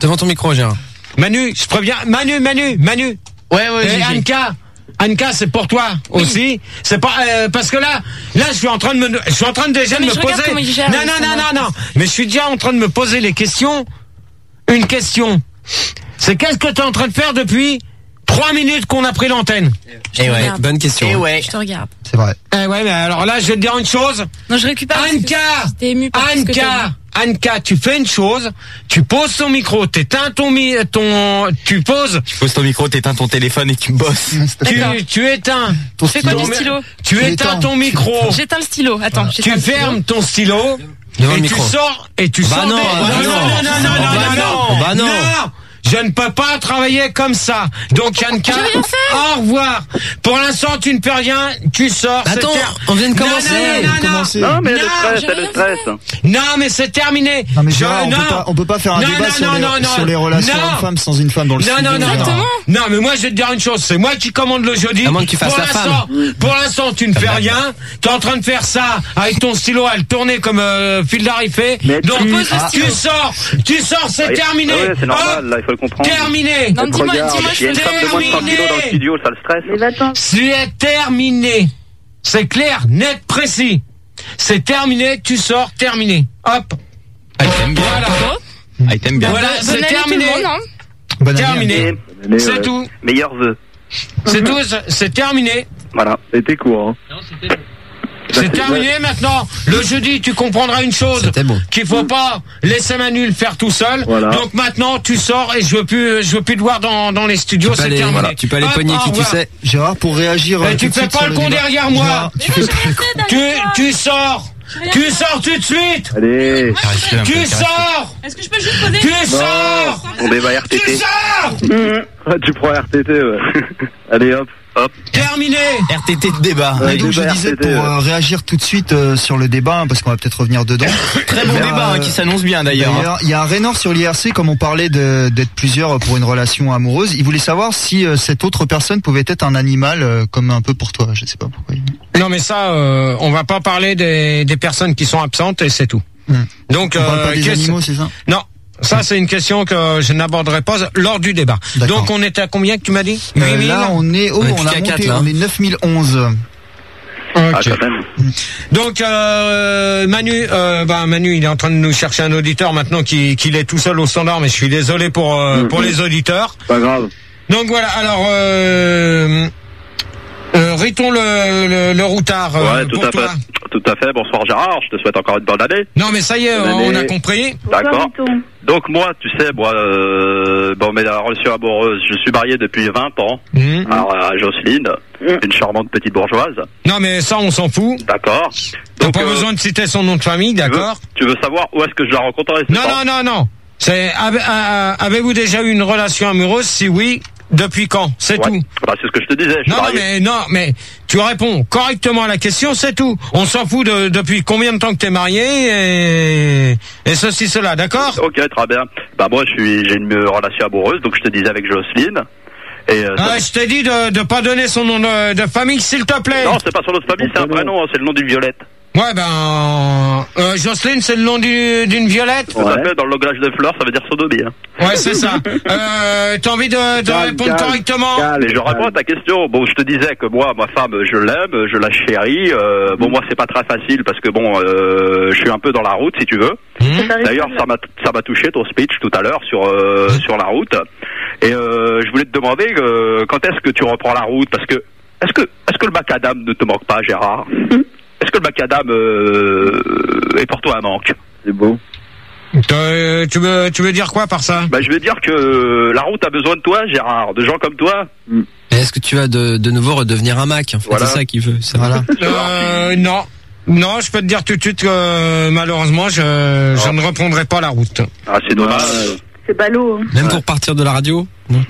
devant ton micro, Gérard. Manu, je préviens. Manu. Ouais. Et Anka, c'est pour toi aussi. C'est pas parce que là, je suis en train de déjà de me poser. Non. Mais je suis déjà en train de me poser les questions. Une question. C'est qu'est-ce que tu es en train de faire depuis 3 minutes qu'on a pris l'antenne? Bonne question. Je te regarde. C'est vrai. Mais alors là, je vais te dire une chose. Non, je récupère. Anka, tu fais une chose, tu poses ton micro, tu poses ton micro, t'éteins ton téléphone et tu bosses. Tu éteins. Tu fais quoi du stylo? Tu éteins ton micro. J'éteins le stylo. Attends, tu fermes ton stylo. Et tu sors. Non. Je ne peux pas travailler comme ça. Donc, Anka, au revoir. Pour l'instant, tu ne peux rien. Tu sors. Attends, on vient de commencer. Non, mais le stress. Non, mais c'est terminé. Non, mais Gérard, on peut pas faire un débat sur les relations hommes-femmes sans une femme dans le studio. Non, mais moi, je vais te dire une chose. C'est moi qui commande le jeudi. À moins que tu fasses la femme. Pour l'instant, tu ne fais rien. Tu es en train de faire ça avec ton stylo à le tourner comme Phil Larry fait. Donc, tu sors, c'est terminé. Ouais, c'est normal, là, il faut le comprendre. Terminé. Non, dis-moi, il y a une femme de moins de 100 kilos dans le studio, ça le stresse. C'est terminé. C'est clair, net, précis. C'est terminé, tu sors, terminé. Hop. T'aimes bien. Voilà. T'aimes bien. Voilà, c'est terminé. Terminé. C'est tout. Meilleurs vœux. C'est tout, c'est terminé. Voilà. C'était court, hein. C'est terminé maintenant. Le jeudi, tu comprendras une chose. C'était bon. Qu'il faut pas laisser Manu le faire tout seul. Voilà. Donc maintenant, tu sors et je veux plus te voir dans les studios. C'est terminé. Voilà, tu peux aller pogner qui tu sais. Gérard, pour réagir. Tu fais pas le con derrière moi. Tu sors. Tu sors tout de suite. Allez. Tu sors. Est-ce que je peux juste poser? Tu sors. On débat RTT. Tu sors. Tu prends RTT, ouais. Allez, hop. Terminé. RTT de débat. Donc je disais pour réagir tout de suite sur le débat, parce qu'on va peut-être revenir dedans. Très bon débat qui s'annonce bien d'ailleurs. Il y a un Raynor sur l'IRC, comme on parlait d'être plusieurs pour une relation amoureuse. Il voulait savoir si cette autre personne pouvait être un animal, comme un peu pour toi. Je sais pas pourquoi. Non, mais ça, on va pas parler des personnes qui sont absentes et c'est tout. Donc, on parle pas des animaux, c'est ça? Non. Ça, c'est une question que je n'aborderai pas lors du débat. D'accord. Donc, on était à combien que tu m'as dit? 8000? Là, on a monté, 4, là. on est 9011. Okay. Donc Manu, il est en train de nous chercher un auditeur maintenant qu'il est tout seul au standard, mais je suis désolé pour les auditeurs. Pas grave. Donc voilà, alors ritons le routard. Ouais, tout à fait. Tout à fait. Bonsoir Gérard, je te souhaite encore une bonne année. Non mais ça y est, on a compris. D'accord. Donc moi, tu sais, mais la relation amoureuse, je suis marié depuis 20 ans. Alors à Jocelyne, une charmante petite bourgeoise. Non mais ça on s'en fout. D'accord. T'as pas besoin de citer son nom de famille, d'accord? Tu veux savoir où est-ce que je la rencontrerai? Non. Avez-vous déjà eu une relation amoureuse? Si oui, depuis quand? C'est tout. Bah, c'est ce que je te disais. Mais tu réponds correctement à la question, c'est tout. On s'en fout depuis combien de temps que t'es marié et ceci, cela, d'accord? Ok, très bien. Bah moi, j'ai une relation amoureuse, donc je te disais avec Jocelyne. Et je t'ai dit de pas donner son nom de famille, s'il te plaît. Non, c'est pas son nom de famille, c'est un prénom, c'est le nom d'une violette. Ouais, Jocelyne, c'est le nom d'une violette. Tout à fait, dans le langage de fleurs, ça veut dire sodomie. Hein. Ouais, c'est ça. T'as envie de répondre correctement? Et je réponds à ta question. Bon, je te disais que moi, ma femme, je l'aime, je la chéris. Moi, c'est pas très facile parce que je suis un peu dans la route, si tu veux. D'ailleurs, ça m'a touché ton speech tout à l'heure sur la route. Et je voulais te demander quand est-ce que tu reprends la route, parce que est-ce que le macadam ne te manque pas, Gérard? Est-ce que le macadam est pour toi un manque? C'est beau. Tu veux dire quoi par ça? Je veux dire que la route a besoin de toi, Gérard, de gens comme toi. Est-ce que tu vas de nouveau redevenir un Mac? En fait, voilà. C'est ça qu'il veut. Voilà. Non, je peux te dire tout de suite que malheureusement, je ne reprendrai pas la route. Ah, c'est dommage. C'est ballot. Hein. Même pour partir de la radio?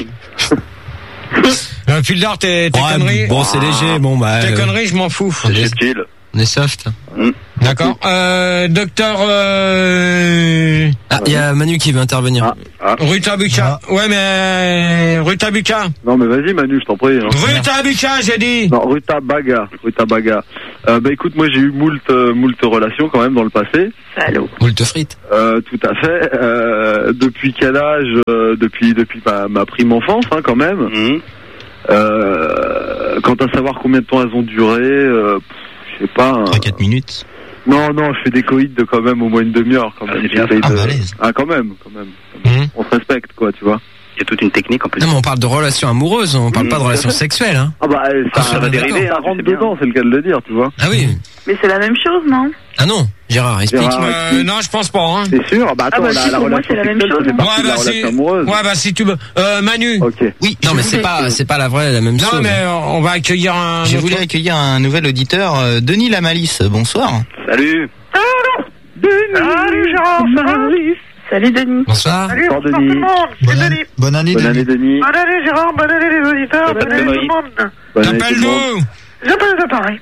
Fil d'art, tes conneries. Bon, c'est léger. Tes conneries, je m'en fous. C'est utile. On est soft. D'accord. Docteur. Il y a Manu qui veut intervenir. Rutabuka. Ouais, mais Rutabuka. Non, mais vas-y, Manu, je t'en prie. Hein. Rutabuka, j'ai dit. Non, Rutabaga. Bah écoute, moi j'ai eu moult relations quand même dans le passé. Salaud. Moult frites. Tout à fait. Depuis quel âge? Depuis ma prime enfance, hein, quand même. Quant à savoir combien de temps elles ont duré, je sais pas. 3-4 minutes. Non, je fais des coïts de quand même au moins une demi-heure quand même. Quand même. On se respecte, quoi, tu vois. Il y a toute une technique en plus. Non, mais on parle de relations amoureuses, on parle pas de relations sexuelles, hein. Ah bah ça va dériver, ça rentre dedans, c'est le cas de le dire, tu vois. Ah oui. Mais c'est la même chose, non? Ah non, Gérard, explique. Non, je pense pas, hein. C'est sûr. Bah attends, la relation c'est la même chose. la relation amoureuse. Ouais, bah si tu veux. Manu. Ok. Oui. Non, mais c'est pas la même chose. Non, mais on va accueillir un. Je voulais accueillir un nouvel auditeur, Denis Lamalice. Bonsoir. Salut. Salut Gérard, salut Denis. Bonsoir. Salut, Denis. Bonne année, Denis. Bonne année Gérard, bonne année les auditeurs, bonne année tout le monde. T'appelles d'où? J'appelle de Paris.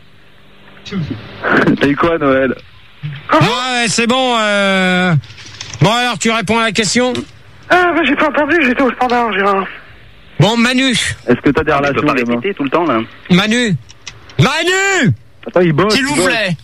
T'as eu quoi, Noël? Ouais, c'est bon. Bon, alors tu réponds à la question? J'ai pas entendu, j'étais au standard, Gérard. Bon, Manu. Est-ce que t'as des relations? Tu peux pas répéter tout le temps, là. Manu. Attends, il bosse. S'il vous plaît.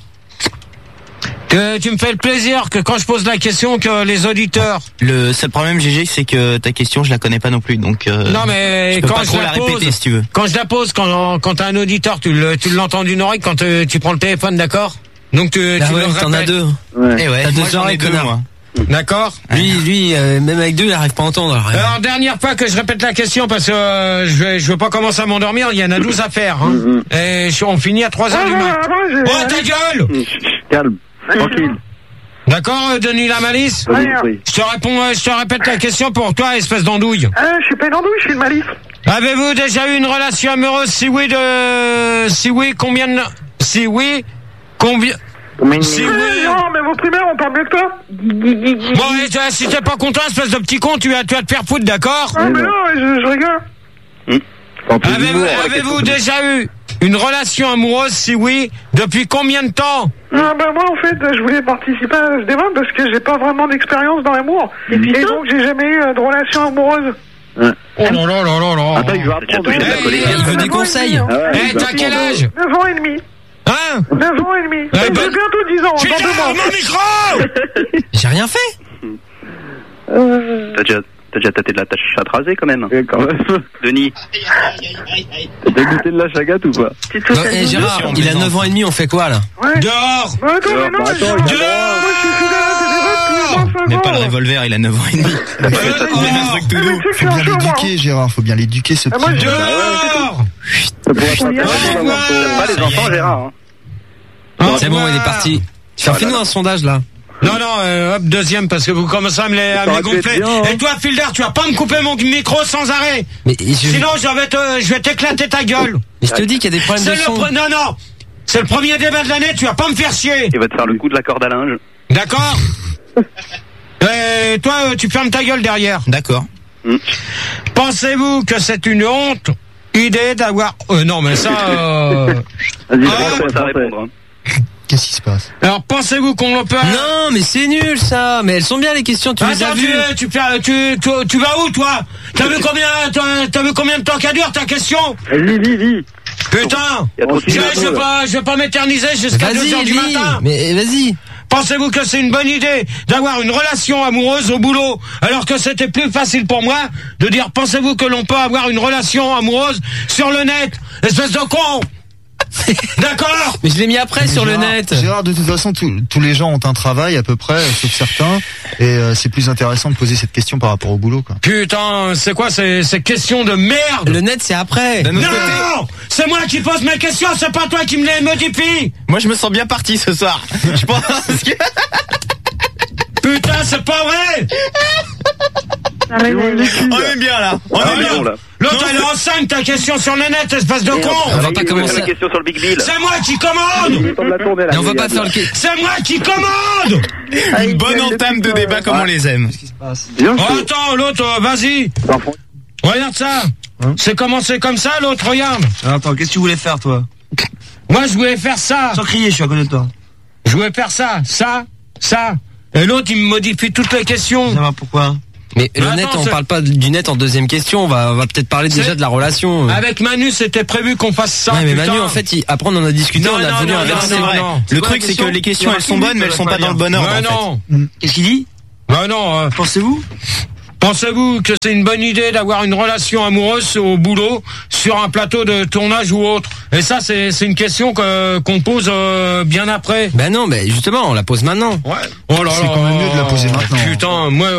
Que tu me fais le plaisir que quand je pose la question, que les auditeurs. Le seul problème, GG, c'est que ta question, je la connais pas non plus, donc. Non, mais je peux quand pas je trop la la pose, répéter, si tu veux. quand je la pose, quand t'as un auditeur, tu l'entends d'une oreille quand tu prends le téléphone, d'accord? Donc tu ouais, t'en as deux. Ouais. Et ouais, T'as moi, deux j'en ai oreilles, deux, connard. moi. D'accord? Lui, même avec deux, il arrive pas à entendre. Alors, dernière fois que je répète la question, parce que je veux pas commencer à m'endormir, il y en a 12 à faire, hein. Et on finit à 3h du matin. Oh, ta gueule! Calme, tranquille. D'accord, Denis Lamalice? Je te répète la question pour toi, espèce d'andouille. Je suis pas une andouille, je suis une malice. Avez-vous déjà eu une relation amoureuse? Si oui, combien de... Si oui, combien... Si oui... Non, mais vos primaires, on parle mieux que toi. Bon, et si t'es pas content, espèce de petit con, tu vas te faire foutre, d'accord? Ah, mais non, je rigole. Avez-vous déjà eu une relation amoureuse? Si oui, depuis combien de temps? Moi, en fait, je voulais participer à ce débat parce que j'ai pas vraiment d'expérience dans l'amour. Et donc, j'ai jamais eu de relation amoureuse. Oh là là là là là. Attends, il veut apprendre. Il veut des conseils. T'as quel âge? 9 ans et demi. Hein? 9 ans et demi. J'ai bientôt 10 ans. Putain, mon micro! J'ai rien fait. T'as déjà tâté de la chatte rasée quand même. Quand même. Denis. T'as goûté de la chagate ou pas? Gérard, il a 9 ans et demi, on fait quoi là? Dehors! Mais pas le revolver, il a 9 ans et demi. Il a un truc tout doux. Faut bien l'éduquer, Gérard, faut bien l'éduquer ce petit. Dehors! Pas les enfants, Gérard. C'est bon, il est parti. Fais-nous un sondage là. Non, hop, deuxième, parce que vous commencez à me gonfler. Et toi, Filder, tu vas pas me couper mon micro sans arrêt. Sinon, je vais t'éclater ta gueule. Mais je te dis qu'il y a des problèmes de son. Non. C'est le premier débat de l'année, tu vas pas me faire chier. Il va te faire le coup de la corde à linge. D'accord? Et toi, tu fermes ta gueule derrière. D'accord. Pensez-vous que c'est une honte idée d'avoir... non, mais ça... Vas-y, ça répondre. Qu'est-ce qui se passe? Alors, pensez-vous qu'on le peut... Non, mais c'est nul ça. Mais elles sont bien les questions, tu les as vues. Tu vas où, toi? T'as vu combien de temps qu'elle dure ta question? Lis. Putain! Je vais pas m'éterniser jusqu'à 2h du matin. Mais vas-y. Pensez-vous que c'est une bonne idée d'avoir une relation amoureuse au boulot, alors que c'était plus facile pour moi de dire pensez-vous que l'on peut avoir une relation amoureuse sur le net? Espèce de con! D'accord? Mais je l'ai mis après sur le net. Gérard, de toute façon, tous les gens ont un travail à peu près, sauf certains, et c'est plus intéressant de poser cette question par rapport au boulot, quoi. Putain, c'est quoi ces questions de merde? Le net, c'est après. Non! C'est moi qui pose mes questions, c'est pas toi qui me les modifie! Moi, je me sens bien parti ce soir. Je pense que... Putain, c'est pas vrai! On est bien là. On est bien là. L'autre, elle est en 5, ta question sur le net, espèce de con! On va pas commencer. La question sur le Big Bill. C'est moi qui commande! Mais on va pas faire le... C'est moi qui commande! Une bonne entame de débat comme on les aime. Oh, attends, l'autre, vas-y! Regarde ça! C'est commencé comme ça, l'autre, regarde! Attends, qu'est-ce que tu voulais faire, toi? Moi, je voulais faire ça! Sans crier, je suis à côté de toi. Je voulais faire ça. Et l'autre, il me modifie toutes les questions. Ça va, pourquoi? Mais le net, on parle pas du net en deuxième question. On va peut-être parler déjà de la relation. Avec Manu, c'était prévu qu'on fasse ça. Ouais, mais Manu, en fait, après on en a discuté, on a voulu inverser. Le truc, c'est que les questions, elles sont bonnes, mais elles sont pas dans le bon ordre. Non. Qu'est-ce qu'il dit? Non. Pensez-vous que c'est une bonne idée d'avoir une relation amoureuse au boulot, sur un plateau de tournage ou autre? Et ça, c'est une question qu'on pose bien après. Ben non, mais justement, on la pose maintenant. Ouais. Oh là, c'est quand même mieux de la poser maintenant. Putain, moi,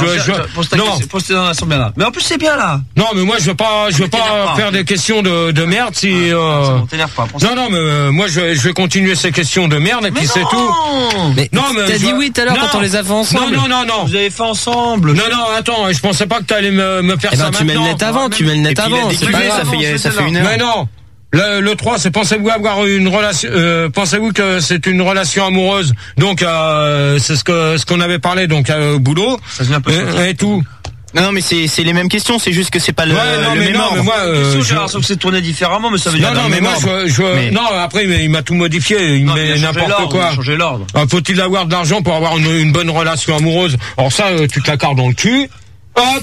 Pose dans l'assemblée là. Mais en plus, c'est bien là. Non, mais moi, je veux pas faire des questions de merde si. T'énerve pas. Non, mais moi, je vais continuer ces questions de merde et puis c'est tout. Mais t'as dit oui tout à l'heure quand on les a fait ensemble. Non. Vous avez fait ensemble. Non, attends, je pensais pas que t'allais me faire ça maintenant. Tu mets le net avant, c'est pas grave. Ça fait une heure. Mais non. Le 3, c'est pensez-vous avoir une relation pensez-vous que c'est une relation amoureuse? Donc c'est ce qu'on avait parlé donc au boulot et tout. Non mais c'est les mêmes questions, c'est juste que c'est pas le même ordre. Mais moi sauf que c'est tourné différemment, mais ça veut dire non mais moi non, après il m'a tout modifié, il met n'importe quoi. Changer l'ordre. Faut-il avoir de l'argent pour avoir une bonne relation amoureuse? Alors ça tu te la cartes dans le cul. Hop.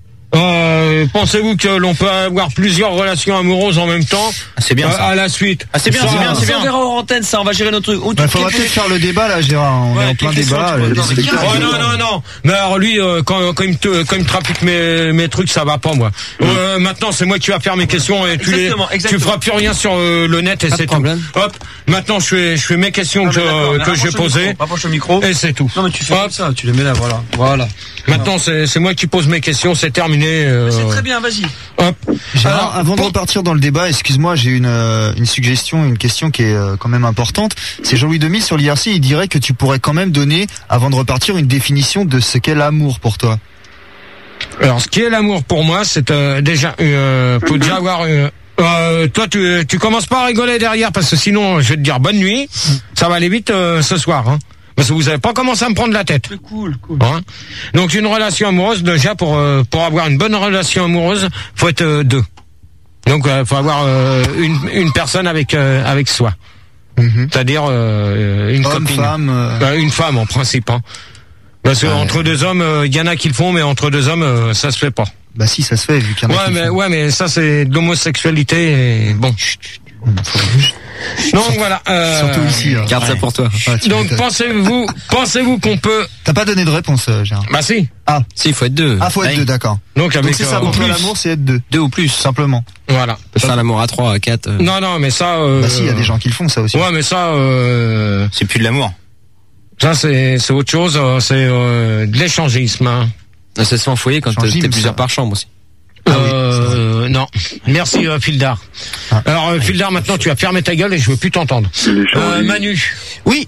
Pensez-vous que l'on peut avoir plusieurs relations amoureuses en même temps? C'est bien ça. À la suite. C'est bien. On verra en antenne ça, on va gérer notre truc. Il faudra peut-être faire le débat là, Gérard. On est en plein débat. Non. Mais alors lui, quand il me trafique mes trucs, ça va pas moi. Maintenant, c'est moi qui va faire mes questions et tu feras plus rien sur le net et c'est tout. Hop. Maintenant, je fais mes questions que j'ai posées. Rapproche le micro. Et c'est tout. Non mais tu fais ça, tu les mets là, voilà. Maintenant, c'est moi qui pose mes questions, c'est terminé. C'est très bien, vas-y. Gérard, avant de repartir dans le débat, excuse-moi, j'ai une suggestion, une question qui est quand même importante. C'est Jean-Louis Demy sur l'IRC, il dirait que tu pourrais quand même donner, avant de repartir, une définition de ce qu'est l'amour pour toi. Alors, ce qui est l'amour pour moi, c'est déjà, faut déjà avoir. Toi, tu commences pas à rigoler derrière parce que sinon, je vais te dire bonne nuit. Ça va aller vite ce soir. Hein. Parce que vous avez pas commencé à me prendre la tête. C'est cool. Hein? Donc une relation amoureuse, déjà pour avoir une bonne relation amoureuse, faut être deux. Donc faut avoir une personne avec soi. C'est-à-dire une copine. Une femme en principe. Hein. Parce que entre deux hommes, il y en a qui le font, mais entre deux hommes, ça se fait pas. Bah si, ça se fait vu qu'il y en a qui le font. Ouais, mais ça c'est de l'homosexualité. Et bon. Donc voilà. Surtout ici. Garde ça pour toi. Donc pensez-vous qu'on peut. T'as pas donné de réponse, Gérard. Bah si. Si, il faut être deux. Faut être deux, d'accord. Donc c'est ça, pour l'amour, c'est être deux. Deux ou plus, simplement. Voilà. Faire l'amour à 3, à 4. Non, mais ça. Bah si, il y a des gens qui le font, ça aussi. Ouais, mais ça. C'est plus de l'amour. Ça c'est autre chose. C'est de l'échangisme. Hein. Ça se fait en foyer quand t'es plusieurs par chambre aussi. Non. Merci Fildar. Alors Fildar, maintenant tu vas fermer ta gueule et je veux plus t'entendre. Manu. Oui,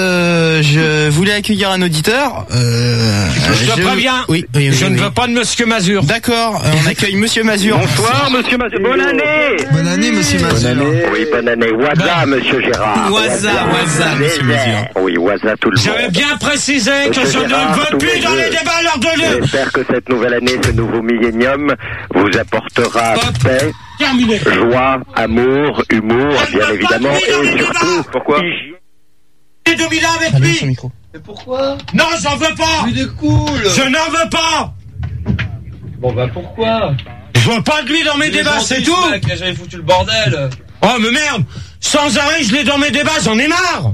je voulais accueillir un auditeur. Je te préviens. Oui, je ne veux pas de Monsieur Mazur. D'accord, on accueille Monsieur Mazur. Bonsoir Monsieur Mazur. Bonne année. Bonne année Monsieur Mazur. Oui, bonne année. Waza Monsieur Gérard. Waza Monsieur Mazur. Oui, Waza tout le monde. J'avais bien précisé que je ne veux plus dans les débats à l'heure de l'heure. J'espère que cette nouvelle année, ce nouveau millénium vous apportera paix, joie, amour, humour, bien évidemment, et surtout, pourquoi 2000 ans avec lui. Mais pourquoi? Non, j'en veux pas. Il est cool. Je n'en veux pas. Bon bah pourquoi? Je veux pas de lui dans mes débats, c'est tout. J'avais foutu le bordel. Oh mais merde, sans arrêt je l'ai dans mes débats, j'en ai marre.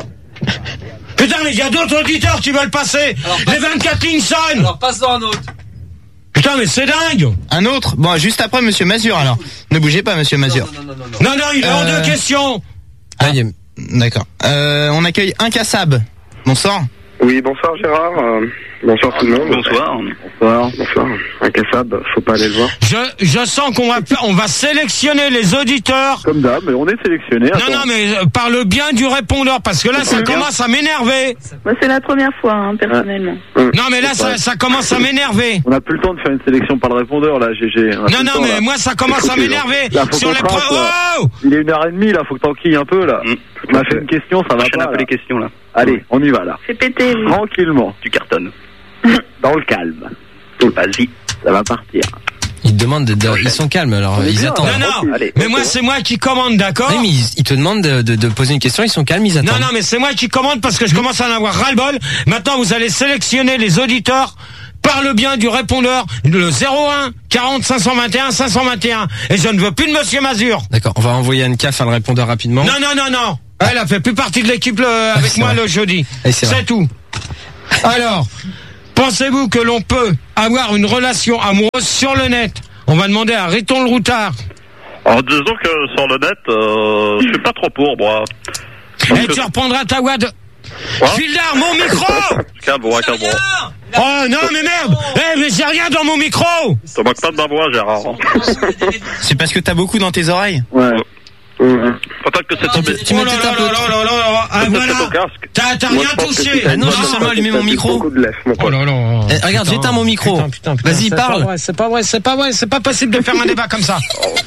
Putain mais il y a d'autres auditeurs qui veulent passer. Les 24 lignes sonnent. Alors passe-en un autre. Putain mais c'est dingue. Un autre? Bon, juste après Monsieur Mazur alors. Ne bougez pas Monsieur Mazur. Non, il est en deux questions. D'accord. On accueille Incassable. Bonsoir. Oui, bonsoir Gérard. Bonsoir tout le monde. Bonsoir. Incassable, faut pas aller le voir. Je sens qu'on va sélectionner les auditeurs. Comme d'hab, mais on est sélectionné. Non, mais par le bien du répondeur, parce que là, ça commence à m'énerver. Moi, c'est la première fois, personnellement. Non, mais là, ça commence à m'énerver. On n'a plus le temps de faire une sélection par le répondeur, là, GG. Non, mais moi, ça commence à m'énerver. Sur les oh il est 1h30, là, faut que t'enquilles un peu, là. On a fait une question, ça va pas. Un peu les questions, là. Allez, on y va, là. C'est pété, oui. Tranquillement. Tu cartonnes. Dans le calme. Vas-y. Ça va partir. Ils demandent ils sont calmes, alors ils attendent. Non, mais moi c'est moi qui commande, d'accord? Oui, mais ils te demandent de poser une question, ils sont calmes, ils attendent. Non, mais c'est moi qui commande parce que je commence à en avoir ras-le-bol. Maintenant, vous allez sélectionner les auditeurs parle bien du répondeur, le 01 40 521 521. Et je ne veux plus de Monsieur Mazur. D'accord, on va envoyer Anka faire le répondeur rapidement. Non. Elle a fait plus partie de l'équipe avec moi le jeudi. C'est tout. Alors, pensez-vous que l'on peut avoir une relation amoureuse sur le net? On va demander à Riton le Routard. Alors disons que sur le net, je suis pas trop pour moi. Et tu reprendras ta voix de... Gildard, mon micro. Calme-moi. Oh non mais merde. Mais j'ai rien dans mon micro. Te moque pas de ma voix, Gérard. C'est parce que t'as beaucoup dans tes oreilles. Ouais. Peut-être que c'est tombé. Tu mettais ta voilà. T'as rien touché. Non, j'ai seulement allumé mon micro. Oh là là. Regarde, j'éteins mon micro. Vas-y, parle. C'est pas vrai. C'est pas possible de faire un débat comme ça.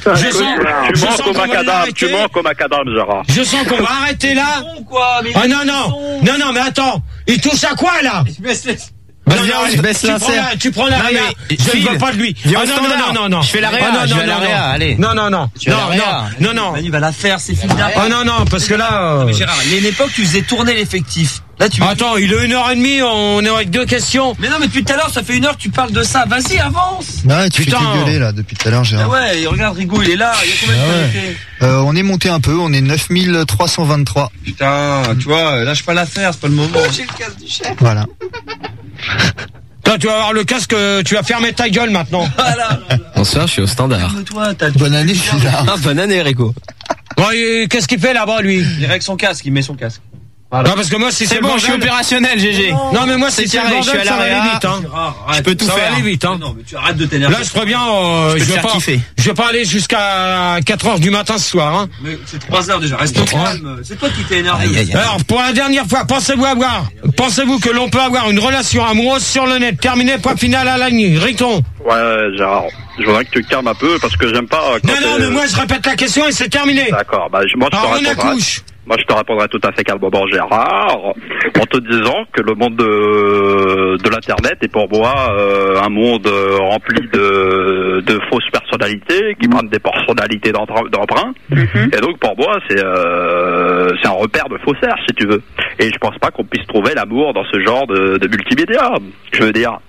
Tu manques au macadam, Gérard. Je sens qu'on va arrêter là. Ah non, mais attends. Il touche à quoi là? Je baisse l'insert. Tu prends la réa. Je ne veux pas de lui. Non. Je fais la réa. Je vais à la réa. Allez. Non. Manu va la faire, c'est fini. Oh non, parce que là. Mais Gérard, il y a une époque, tu faisais tourner l'effectif. Là, Attends, il est 1h30, on est avec 2 questions. Mais non, mais depuis tout à l'heure, ça fait 1 heure que tu parles de ça. Vas-y, avance. Ouais, tu fais que gueuler là depuis tout à l'heure, Gérard. Ah ouais, regarde Rigo, il est là. Il y a combien de temps? On est monté un peu, on est 9323. Putain, tu vois, lâche pas l'affaire, c'est pas le moment. J'ai le casque du chef. Voilà. Toi, tu vas avoir le casque, tu vas fermer ta gueule maintenant. Voilà. Bonsoir, je suis au standard. Bonne année, Gilard. Bonne année, Rico. Bon, qu'est-ce qu'il fait là-bas, lui? Il règle son casque, il met son casque. Voilà. Non, parce que moi, si c'est bon, je suis opérationnel, GG. Non, mais moi, si c'est le bordel, je suis à ça va l'arrière. aller vite, hein. Je peux tout faire. Ça va aller vite, hein. Non, mais tu arrêtes de t'énerver. Là, je préviens, je vais pas aller jusqu'à 4h du matin ce soir, hein. Mais c'est 3h déjà, reste calme. C'est toi qui t'es énervé. Alors, pour la dernière fois, pensez-vous que l'on peut avoir une relation amoureuse sur le net? Terminé, point final à la nuit. Riton. Ouais, Gérard. Je voudrais que tu te calmes un peu parce que j'aime pas. Non, mais moi, je répète la question et c'est terminé. D'accord, moi, je te répondrai tout à fait calmement, Gérard, en te disant que le monde de l'internet est pour moi un monde rempli de fausses personnalités qui prennent des personnalités d'emprunt. Et donc pour moi c'est un repère de faussaires, si tu veux. Et je pense pas qu'on puisse trouver l'amour dans ce genre de multimédia. Je veux dire.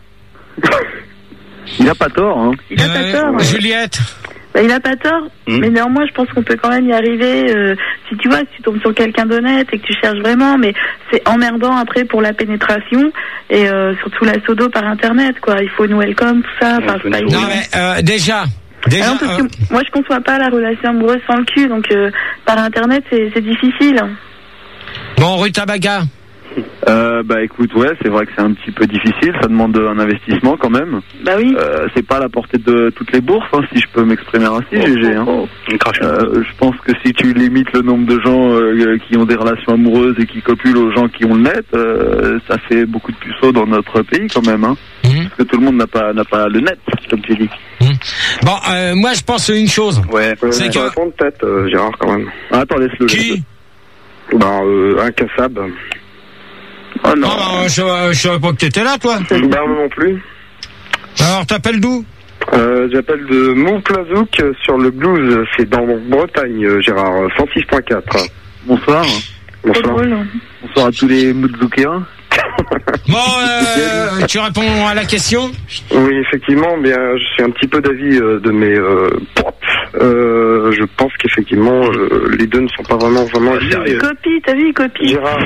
Il a pas tort, hein. Il a pas tort. Juliette. Il a pas tort, mais néanmoins, je pense qu'on peut quand même y arriver. Si tu tombes sur quelqu'un d'honnête et que tu cherches vraiment, mais c'est emmerdant après pour la pénétration et surtout la sodo par internet, quoi. Il faut une welcome, tout ça. Enfin, c'est pas non, mais déjà. Non, parce que moi, je conçois pas la relation amoureuse sans le cul, donc par internet, c'est difficile. Bon, Rue Tabaga. Écoute, ouais, c'est vrai que c'est un petit peu difficile, ça demande un investissement quand même. Bah oui. C'est pas à la portée de toutes les bourses, hein, si je peux m'exprimer ainsi, GG. Hein. Je pense que si tu limites le nombre de gens qui ont des relations amoureuses et qui copulent aux gens qui ont le net, ça fait beaucoup de puceaux dans notre pays quand même. Hein. Parce que tout le monde n'a pas le net, comme tu dis. Bon, moi je pense une chose. Ouais, c'est que... répondre peut-être, Gérard, quand même. Attends, laisse-le. Qui? Incassable. Oh non, je savais pas que t'étais là, toi. Bah non plus. Alors, t'appelles d'où? J'appelle de Montplazouk sur le blues, c'est dans Bretagne, Gérard, 106.4. Bonsoir. Bonsoir. Bonsoir à tous les Moutloukéens. Bon, tu réponds à la question? Oui, effectivement, bien, je suis un petit peu d'avis de mes potes. Je pense qu'effectivement, les deux ne sont pas vraiment sérieux. Copie, t'as vu, il copie. Gérard.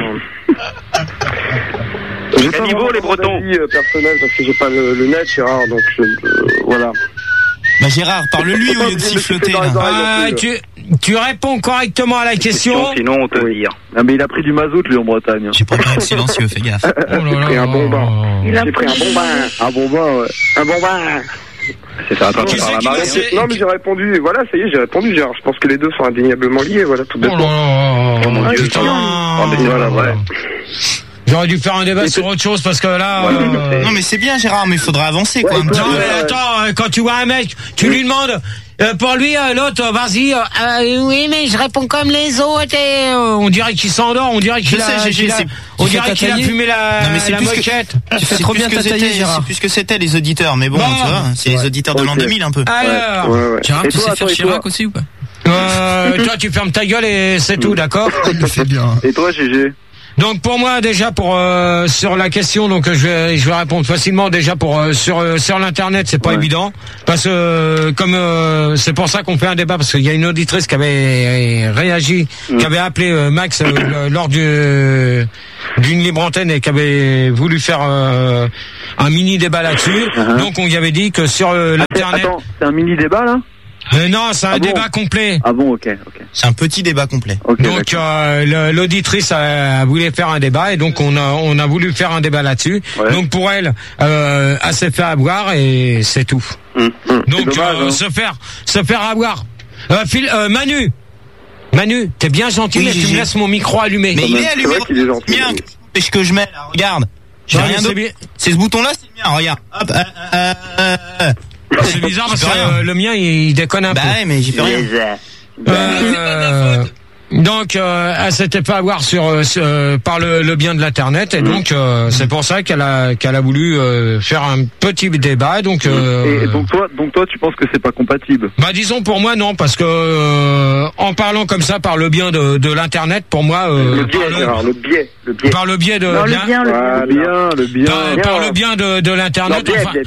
J'ai pas niveau les Bretons personnel parce que j'ai pas le net, Gérard, donc voilà. Bah Gérard, parle-lui au lieu de siffloter. Tu réponds correctement à la question. Sinon on te dire. Ah mais il a pris du mazout lui en Bretagne. J'ai préparé le silencieux, fais gaffe. J'ai pris un bon bain. J'ai pris un bon bain. Un bon bain, ouais. Un bon bain. C'est ça, par la marée. Non mais j'ai répondu, voilà, ça y est, j'ai répondu, Gérard. Je pense que les deux sont indéniablement liés, voilà, tout bêtement. Oh mon Dieu, voilà, ouais. J'aurais dû faire un débat sur autre chose parce que là... Non mais c'est bien Gérard, mais il faudrait avancer quoi. Non mais attends, quand tu vois un mec, tu lui demandes... pour lui, l'autre, vas-y, oui mais je réponds comme les autres et on dirait qu'il s'endort, on dirait qu'il a fumé la moquette. Tu fais trop bien ta taille, Gérard. C'est plus que c'était les auditeurs, mais bon, tu vois, c'est les auditeurs de l'an 2000 un peu. Alors, Gérard, tu sais faire Chirac aussi ou pas? toi tu fermes ta gueule et c'est tout, d'accord? C'est bien. Et toi, GG? Donc pour moi déjà sur la question, donc je vais répondre facilement déjà sur l'internet, c'est pas évident parce que comme c'est pour ça qu'on fait un débat, parce qu'il y a une auditrice qui avait réagi, qui avait appelé Max lors d'une libre antenne et qui avait voulu faire un mini débat là-dessus. Donc on y avait dit que sur l'internet. Attends, c'est un mini débat là? Non, c'est un débat complet. Ah bon, ok. C'est un petit débat complet. Okay, donc l'auditrice a voulu faire un débat et donc on a voulu faire un débat là-dessus. Ouais. Donc pour elle, elle s'est fait avoir et c'est tout. Donc dommage, se faire avoir. Manu, t'es bien gentil, mais tu me laisses mon micro allumé. Mais il est allumé. Bien. Qu'est-ce que je mets là? Regarde. J'ai rien d'autre. C'est ce bouton-là, c'est le mien. Regarde. Hop. C'est bizarre parce que le mien il déconne un peu. Bah ouais, mais j'y fais rien. Donc elle s'était fait avoir par le bien de l'internet et donc c'est pour ça qu'elle a voulu faire un petit débat. Donc et donc toi tu penses que c'est pas compatible? Bah disons pour moi non, parce que en parlant comme ça par le bien de l'internet, pour moi le biais par le biais de non, le bien par le bien de l'internet.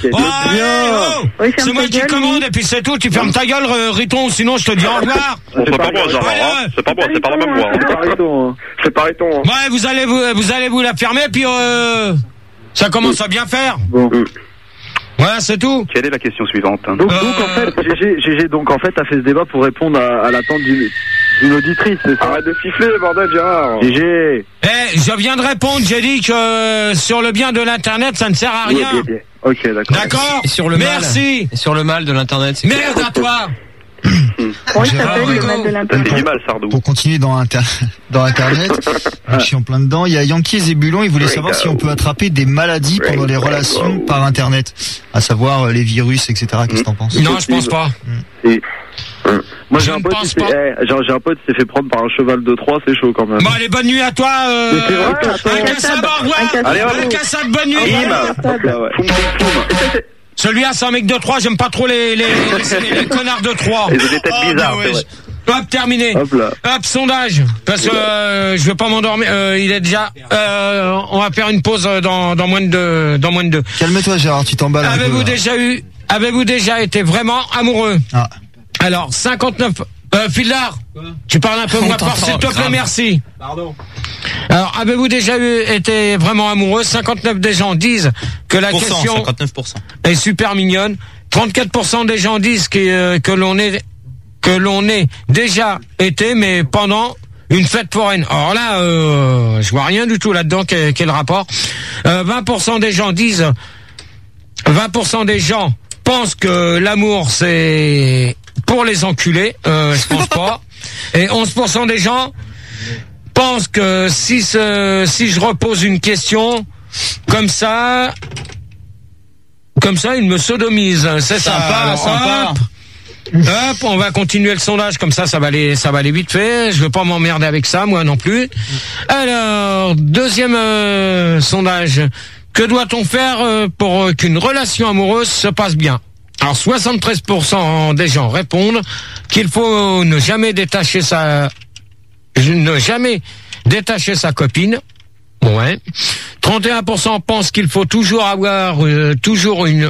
C'est moi qui commande et puis c'est tout. Tu fermes ta gueule, Riton, sinon je te dis au revoir. C'est pas bon, c'est pas bon. C'est pas la même voix. C'est pas Riton. Ouais, vous allez vous la fermer puis ça commence à bien faire. Bon. Voilà, c'est tout. Quelle est la question suivante? Donc en fait, GG a fait ce débat pour répondre à l'attente d'une auditrice. Arrête de siffler, bordel, Gérard. GG. Je viens de répondre. J'ai dit que sur le bien de l'internet, ça ne sert à rien. Oui, ok, d'accord. D'accord. Et sur le merci. Mal. Et sur le mal de l'internet, c'est merde à toi. Oui, ça s'appelle le mal de l'internet. C'est du mal, Sardou. Pour continuer dans Internet, je suis en plein dedans. Il y a Yankee et Zébulon, ils voulaient savoir si on peut attraper des maladies pendant les relations par Internet, à savoir les virus, etc. Qu'est-ce que t'en penses? Non, je pense pas. Moi j'ai un pote qui s'est fait prendre par un cheval de Troie, c'est chaud quand même. Bon allez, bonne nuit à toi. Un cassab, au revoir. Allez, un cassab, bonne nuit. Celui-là, c'est un mec de Troyes, j'aime pas trop les connards de Troyes. Ils ont des têtes bizarres, c'est vrai. Hop, terminé. Hop, sondage. Parce que je veux pas m'endormir. Il est déjà. On va faire une pause dans moins de 2. Calme-toi, Gérard, tu t'emballes. Avez-vous déjà été vraiment amoureux? Alors 59. Fildar, tu parles un peu moins fort, s'il te plaît, merci. Pardon. Alors, avez-vous déjà été vraiment amoureux? 59 des gens disent que la question 59%. est super mignonne. 34% des gens disent que l'on est déjà été, mais pendant une fête foraine. Alors là, je vois rien du tout là-dedans. Quel rapport? 20% des gens disent, 20% des gens pensent que l'amour c'est pour les enculés, je pense pas. Et 11% des gens pensent que si je repose une question comme ça, ils me sodomisent. C'est sympa. Hop, on va continuer le sondage comme ça va aller vite fait. Je veux pas m'emmerder avec ça, moi non plus. Alors, deuxième sondage. Que doit-on faire pour qu'une relation amoureuse se passe bien? Alors 73% des gens répondent qu'il faut ne jamais détacher sa copine. Ouais. 31% pensent qu'il faut toujours avoir une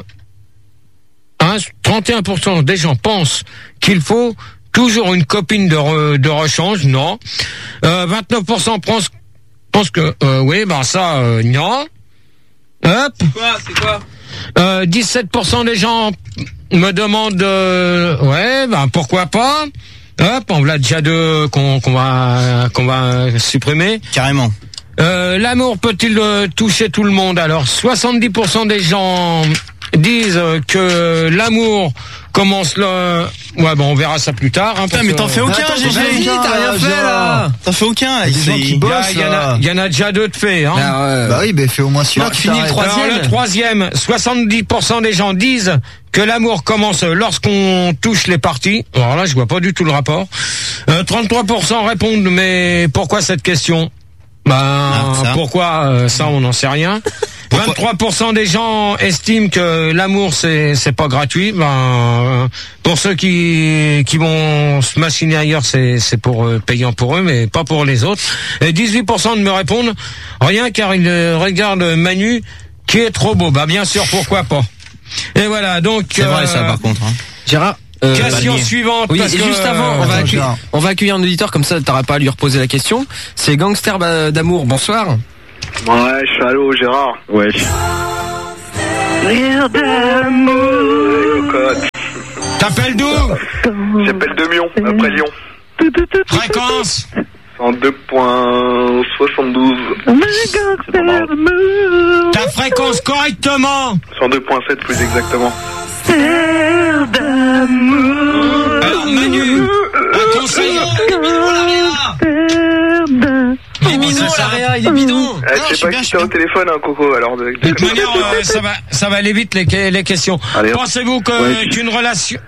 31% des gens pensent qu'il faut toujours une copine de rechange. Non. 29% pensent que non. Hop. C'est quoi 17% des gens me demandent pourquoi pas. Hop, on l'a déjà qu'on va supprimer. Carrément. L'amour peut-il toucher tout le monde? Alors 70% des gens disent que l'amour commence là. Ouais, bon, on verra ça plus tard. Putain, mais t'en fais aucun, GG. T'as rien fait là. T'en fais aucun. Il y en a déjà 2 de faits. Hein. Bah oui, fais au moins celui-là. Tu finis le 3e. Alors, le 3e, 70% des gens disent que l'amour commence lorsqu'on touche les parties. Alors là, je vois pas du tout le rapport. 33% répondent, mais pourquoi cette question? Pourquoi ça, on n'en sait rien. 23% des gens estiment que l'amour c'est pas gratuit. Ben pour ceux qui vont se machiner ailleurs, c'est pour payant pour eux, mais pas pour les autres. Et 18% de me répondent rien car ils regardent Manu qui est trop beau. Bah bien sûr, pourquoi pas. Et voilà, donc c'est vrai ça par contre. Hein. Gérard. Question suivante. Oui, et juste avant, on va accueillir un auditeur comme ça, t'auras pas à lui reposer la question. C'est Gangster d'amour. Bonsoir. Ouais, je suis allô, Gérard. Ouais. Gangster d'amour. T'appelles d'où? J'appelle de Lyon, après Lyon. Fréquence 102.72. Ta fréquence correctement. 102.7 plus exactement. Alors Manu, un conseil. Il est bidon, l'Aréa, il est bidon. Je sais pas qui t'es au téléphone, hein, Coco, alors. De toute manière, ça va aller vite les questions. Allez, pensez-vous qu'une relation...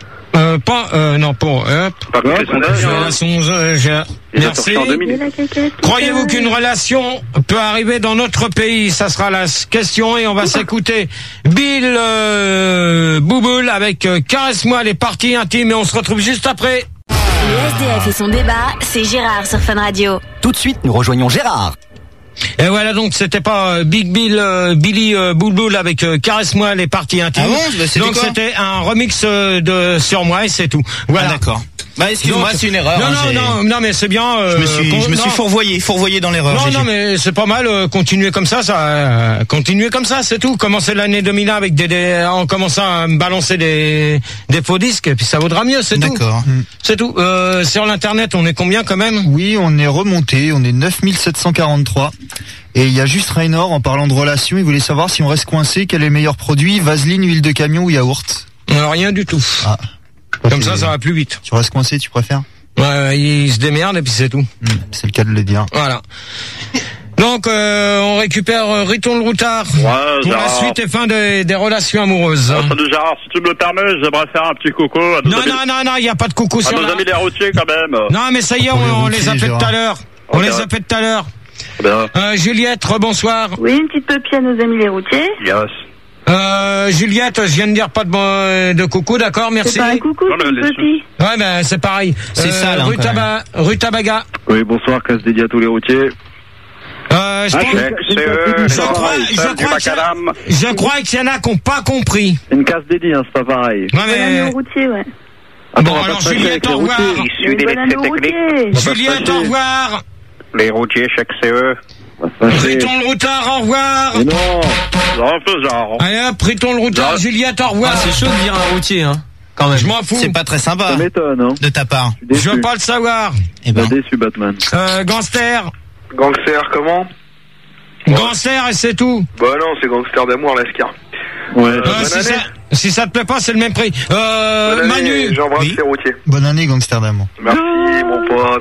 Merci. Croyez-vous qu'une relation peut arriver dans notre pays? Ça sera la question et on va s'écouter Bill Bouboule avec Caresse-moi les parties intimes et on se retrouve juste après. Le SDF et son débat, c'est Gérard sur Fun Radio. Tout de suite, nous rejoignons Gérard. Et voilà, donc c'était pas Billy Boulboul avec Caresse-moi les parties intimes. Ah bon, donc c'était un remix de Sur moi et c'est tout. Voilà. Ah, d'accord. Bah excuse-moi, c'est une erreur. Non, mais c'est bien. Je me suis fourvoyé dans l'erreur. Non, mais c'est pas mal. Continuer comme ça, c'est tout. Commencer l'année 2001 avec en commençant à me balancer des faux disques, et puis ça vaudra mieux, c'est tout. D'accord. C'est tout. Sur l'internet, on est combien quand même? Oui, on est remonté, on est 9743. Et il y a juste Raynor, en parlant de relations, il voulait savoir si on reste coincé, quel est le meilleur produit, vaseline, huile de camion ou yaourt? Rien du tout. Ah. Comme ça va plus vite. Tu restes coincé, tu préfères? Ouais, il se démerde et puis c'est tout. C'est le cas de le dire. Voilà. Donc, on récupère Riton le Routard pour la suite et fin des relations amoureuses. Salut Gérard, si tu me le permets, j'aimerais faire un petit coucou à nos amis. Non, il n'y a pas de coucou sur nos amis les routiers quand même. Non, mais ça y est, on les a fait tout à l'heure. On les a fait tout à l'heure. Juliette, rebonsoir. Oui, une petite pupille à nos amis les routiers. Yes. Juliette, je viens de dire pas de coucou, d'accord, merci. C'est pas un coucou, c'est petit. Ouais, ben c'est pareil. C'est ça, là. Rue Tabaga. Oui, bonsoir, casse dédié à tous les routiers. Je crois qu'il y en a qui n'ont pas compris. Une casse dédiée, hein, c'est pas pareil. Ouais, mais... routier, ouais. Bon, alors Juliette, au revoir. Juliette, au revoir. Les routiers, chaque CE. Riton le Routard, au revoir. Mais non. Allez hop, Riton le Routard, Juliette, au revoir. C'est chaud de dire un routier, hein. Quand même. Je m'en fous. C'est pas très sympa. Ça m'étonne, hein. De ta part. Je veux pas le savoir. Eh ben. Déçu, Batman. Gangster. Gangster, comment? Gangster et c'est tout. Bah non, c'est Gangster d'amour, Lascar. Ouais. Si ça te plaît pas, c'est le même prix. Manu. J'embrasse les routiers. Bonne année, Gangster d'amour. Merci, mon pote.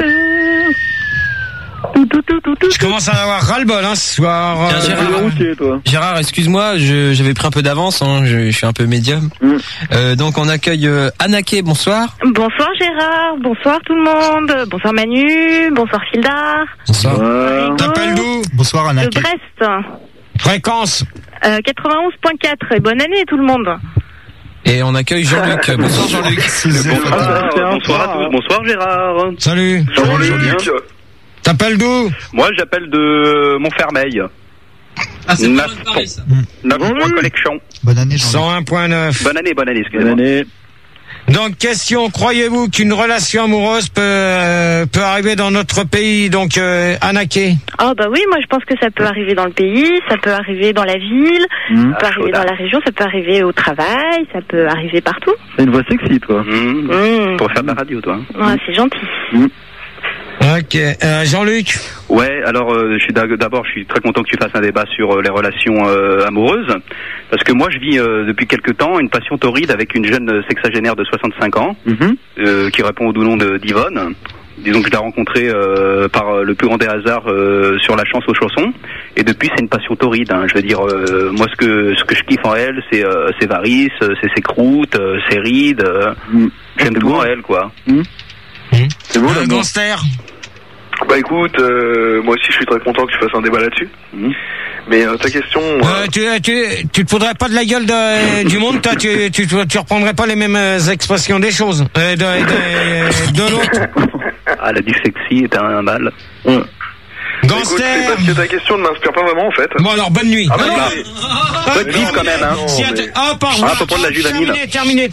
Je commence à en avoir ras-le-bol, hein, ce soir. Gérard, excuse-moi, j'avais pris un peu d'avance, hein, je suis un peu médium. Donc on accueille Anaké, bonsoir. Bonsoir Gérard, bonsoir tout le monde, bonsoir Manu, bonsoir Kildar. Bonsoir. T'appelles d'où? Bonsoir Anaké. De Brest. Fréquence 91.4 et bonne année tout le monde. Et on accueille Jean-Luc. Bonsoir Jean-Luc. Bonsoir à tous, bonsoir Gérard. Salut. Jean-Luc. T'appelles d'où? Moi, j'appelle de Montfermeil. Ah, c'est pas Paris, ça. 9 points collection. Bonne année, Jean-Luc. 101.9. Bonne année, excusez-moi. Bonne année. Donc, question, croyez-vous qu'une relation amoureuse peut arriver dans notre pays? Donc, Anaké. Oh bah oui, moi je pense que ça peut arriver dans le pays, ça peut arriver dans la ville, ça peut arriver dans la région, ça peut arriver au travail, ça peut arriver partout. C'est une voix sexy, toi. Pour faire de la radio, toi. Ouais, c'est gentil. Ok, Jean-Luc. Ouais, alors d'abord je suis très content que tu fasses un débat sur les relations amoureuses, parce que moi je vis depuis quelque temps une passion torride avec une jeune sexagénaire de 65 ans qui répond au doux nom d'Yvonne. Disons que je l'ai rencontrée par le plus grand des hasards sur la chance aux chaussons, et depuis c'est une passion torride, hein. Je veux dire, moi ce que je kiffe en elle, c'est ses varices, c'est ses croûtes, ses rides, j'aime tout en elle, quoi. C'est beau, là, Gangster. Bah écoute, moi aussi je suis très content que tu fasses un débat là-dessus. Mais ta question... tu te foudrais pas de la gueule du monde, toi, tu reprendrais pas les mêmes expressions des choses, de l'autre. Ah, la dyslexie est un mal. Gangster. C'est parce que ta question ne m'inspire pas vraiment en fait. Bon alors bonne nuit. Ah bah bonne nuit quand même hein. Pardon. Faut prendre la juvanile. Terminé.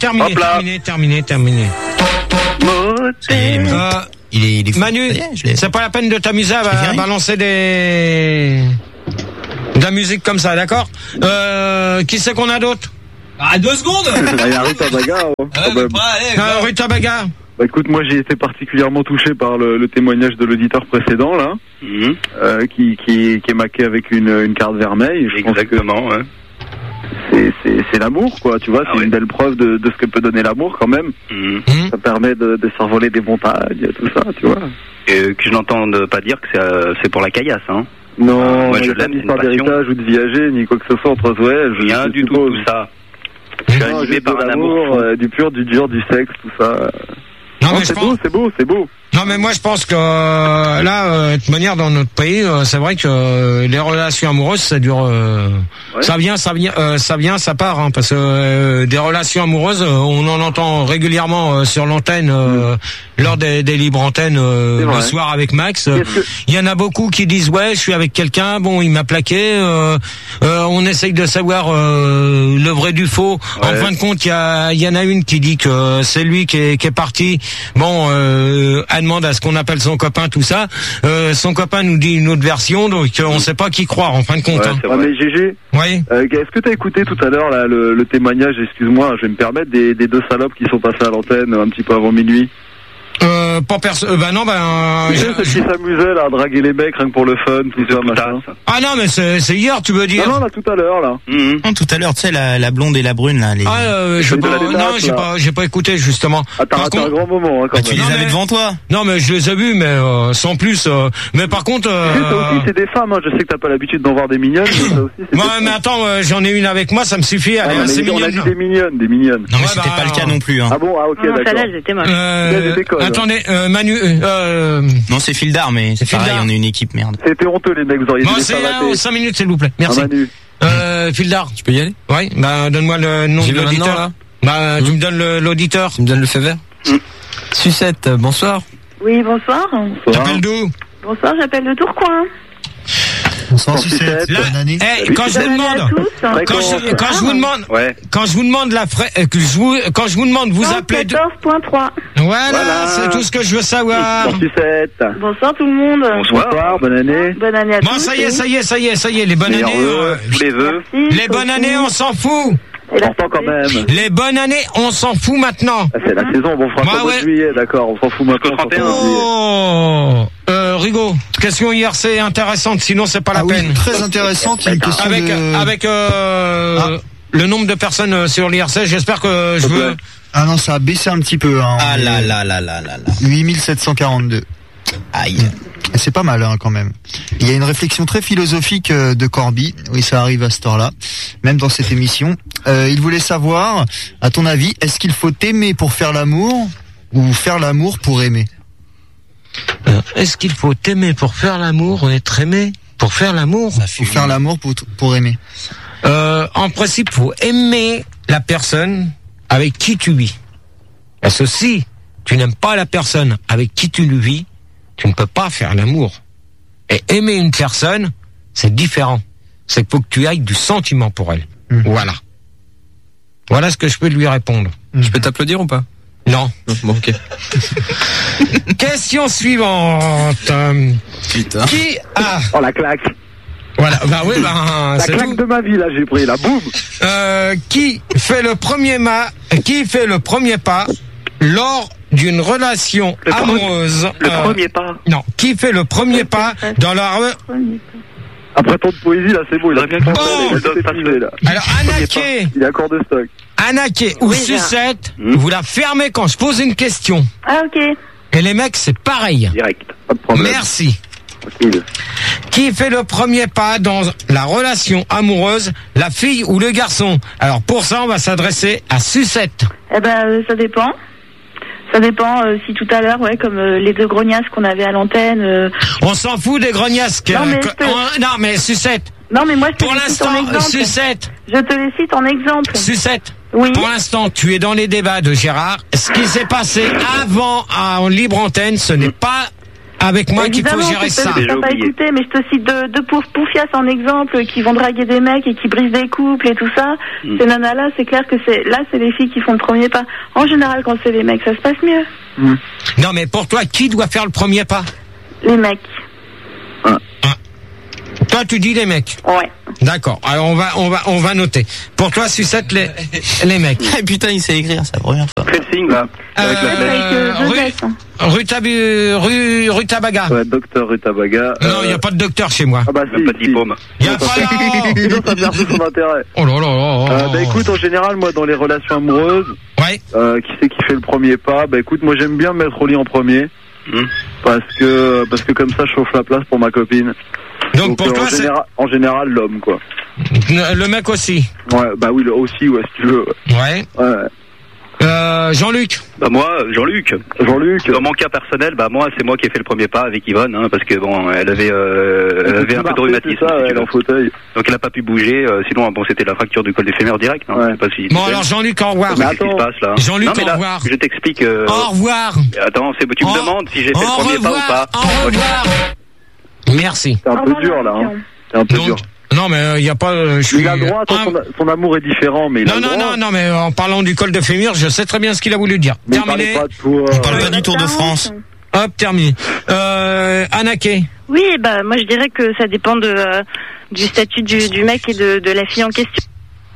Il est Manu, c'est pas la peine de t'amuser à balancer de la musique comme ça, d'accord? Qui c'est qu'on a d'autre? Ah, 2 secondes. Il y a Rita Baga. Rita Baga. Bah écoute, moi j'ai été particulièrement touché par le témoignage de l'auditeur précédent là, qui est maqué avec une carte vermeille. Exactement. Ouais. C'est l'amour quoi, tu vois, c'est une belle preuve de ce que peut donner l'amour quand même. Ça permet de s'envoler des montagnes, tout ça, tu vois. Et que je n'entends pas dire que c'est pour la caillasse, hein. Non, moi je l'aime, l'aime, ni par d'héritage ou de vie âgée, ni quoi que ce soit entre rien du tout ça. Je suis animé par un amour du pur, du dur, du sexe, tout ça. Non, mais c'est beau. Non, mais moi je pense que là, de toute manière, dans notre pays, c'est vrai que les relations amoureuses, ça dure, ça vient, ça part, hein, parce que des relations amoureuses, on en entend régulièrement sur l'antenne, lors des libres antennes le soir avec Max. Il y en a beaucoup qui disent ouais, je suis avec quelqu'un, bon, il m'a plaqué. On essaye de savoir le vrai du faux. Ouais. En fin de compte, il y en a une qui dit que c'est lui qui est parti. Bon, elle demande à ce qu'on appelle son copain, tout ça. Son copain nous dit une autre version, donc on sait pas qui croire en fin de compte. Ouais, mais GG, oui. Est-ce que t'as écouté tout à l'heure là le témoignage, excuse-moi, je vais me permettre, des 2 salopes qui sont passées à l'antenne un petit peu avant minuit? Pas personne. Bah non, qui s'amusait là à draguer les mecs rien que pour le fun, tout ça, machin. Ah non, mais c'est hier, tu veux dire? Non, là, tout à l'heure là. Non, tout à l'heure, tu sais, la blonde et la brune là. J'ai pas écouté justement. Ah, t'as raté un grand moment. Hein, quand même. Tu les avais devant toi? Non, mais je les ai vus, mais sans plus. Mais par contre. Ça aussi, c'est des femmes. Hein. Je sais que t'as pas l'habitude d'en voir des mignonnes. Mais ça aussi, mais attends, j'en ai une avec moi, ça me suffit. Elle est assez mignonne. On a dit des mignonnes. Non, mais c'était pas le cas non plus. Hein. Ah bon, ok, d'accord. Celle-là, j'étais moche. Attendez. Manu, non, c'est Fildar, mais c'est pareil, on est une équipe, merde. C'était honteux, les mecs, vous auriez dû c'est 5 minutes, s'il vous plaît. Merci. Fildar. Tu peux y aller? Oui, donne-moi le nom de l'auditeur. Tu me donnes l'auditeur. Tu me donnes le feu vert? Sucette, bonsoir. Oui, bonsoir. T'appelles d'où? Bonsoir, j'appelle de Tourcoing. Bonsoir Sucette, bonne année. Quand je vous demande, vous appelez 14.3. Voilà, c'est tout ce que je veux savoir. Bonsoir Sucette. Bonsoir tout le monde. Bonsoir, bonne année. Bonne année à tous. Bon, ça y est, les bonnes années. Les vœux. Les bonnes années, on s'en fout. Quand même. Les bonnes années, on s'en fout maintenant. C'est la saison, on fera ça au mois de juillet, d'accord, on s'en fout maintenant. Rigaud, question IRC intéressante, sinon c'est pas la peine. Oui, très intéressante, une question avec le nombre de personnes sur l'IRC, j'espère que je veux... Ah non, ça a baissé un petit peu. Hein, ah là. 8742. Aïe. C'est pas mal hein, quand même. Il y a une réflexion très philosophique de Corby. Oui, ça arrive à cette heure-là, même dans cette émission. Il voulait savoir, à ton avis, est-ce qu'il faut aimer pour faire l'amour ou faire l'amour pour aimer? Est-ce qu'il faut aimer pour faire l'amour ou être aimé pour faire l'amour? Ou faire l'amour pour aimer. En principe, faut aimer la personne avec qui tu vis. Parce que si tu n'aimes pas la personne avec qui tu vis, tu ne peux pas faire l'amour. Et aimer une personne, c'est différent. C'est qu'il faut que tu ailles du sentiment pour elle. Voilà. Voilà ce que je peux lui répondre. Je peux t'applaudir ou pas? Non. Bon, ok. Question suivante. Putain. Qui a... Oh, la claque. Voilà, la claque tout. De ma vie, là, j'ai pris la boum. Qui fait le premier pas lors d'une relation amoureuse? Le premier pas. Non, qui fait le premier pas dans la Après tant de poésie, là, c'est beau, il a bien compris. Alors, Anaké. Il est accord de stock. Anaké ou Sucette, vous la fermez quand je pose une question. Ah, ok. Et les mecs, c'est pareil. Direct. Pas de problème. Merci. Qui fait le premier pas dans la relation amoureuse, la fille ou le garçon? Alors pour ça, on va s'adresser à Sucette. Eh ben, ça dépend. Ça dépend si tout à l'heure, comme les 2 grognasses qu'on avait à l'antenne. On s'en fout des grognasses. Non mais Sucette. Non, mais moi, je te pour l'instant, Sucette. Je te les cite en exemple. Sucette. Oui. Pour l'instant, tu es dans les débats de Gérard. Ce qui s'est passé avant en libre antenne, ce n'est pas avec moi qu'il faut gérer ça. Je t'ai pas écouté, mais je te cite deux pauvres poufias en exemple qui vont draguer des mecs et qui brisent des couples et tout ça. Ces nanas-là, c'est clair que c'est les filles qui font le premier pas. En général, quand c'est les mecs, ça se passe mieux. Non, mais pour toi, qui doit faire le premier pas? Les mecs. Toi, tu dis les mecs. Ouais. D'accord. Alors on va noter. Pour toi, Sucette, les mecs. Ah, putain, il sait écrire, c'est la première fois. Fais le signe là. Rutabaga. Ouais, docteur Rutabaga. Non, il n'y a pas de docteur chez moi. Ah bah si, pas de diplôme. Il n'y a pas sinon ça perd tout son intérêt. Oh là là. Bah écoute, en général, moi dans les relations amoureuses, qui c'est qui fait le premier pas? Bah écoute, moi j'aime bien me mettre au lit en premier. Parce que comme ça je chauffe la place pour ma copine. Donc pour toi en général l'homme quoi. Le mec aussi. Ouais, bah oui, aussi, ouais, si tu veux. Ouais. Jean-Luc. Bah moi, Jean-Luc. Dans mon cas personnel, bah moi, c'est moi qui ai fait le premier pas avec Yvonne, hein, parce que bon, elle avait un peu de rhumatisme. Ça, elle est en fauteuil. Donc elle a pas pu bouger. Sinon, bon, c'était la fracture du col des fémurs direct. Hein, ouais. Je sais pas si. Bon alors Jean-Luc, au revoir. Qu'est-ce qui se passe là? Jean-Luc, au revoir. Je t'explique. Au revoir. Attends, tu me demandes si j'ai fait le premier pas ou pas. Au revoir. Merci. C'est un peu dur là. Hein. C'est un peu dur. Non mais il y a pas. Il a le droit. Son amour est différent, mais non, mais en parlant du col de fémur, je sais très bien ce qu'il a voulu dire. Mais terminé. On parle pas du Tour de France. Hop, terminé. Anaké. Oui, bah moi je dirais que ça dépend du statut du mec et de la fille en question.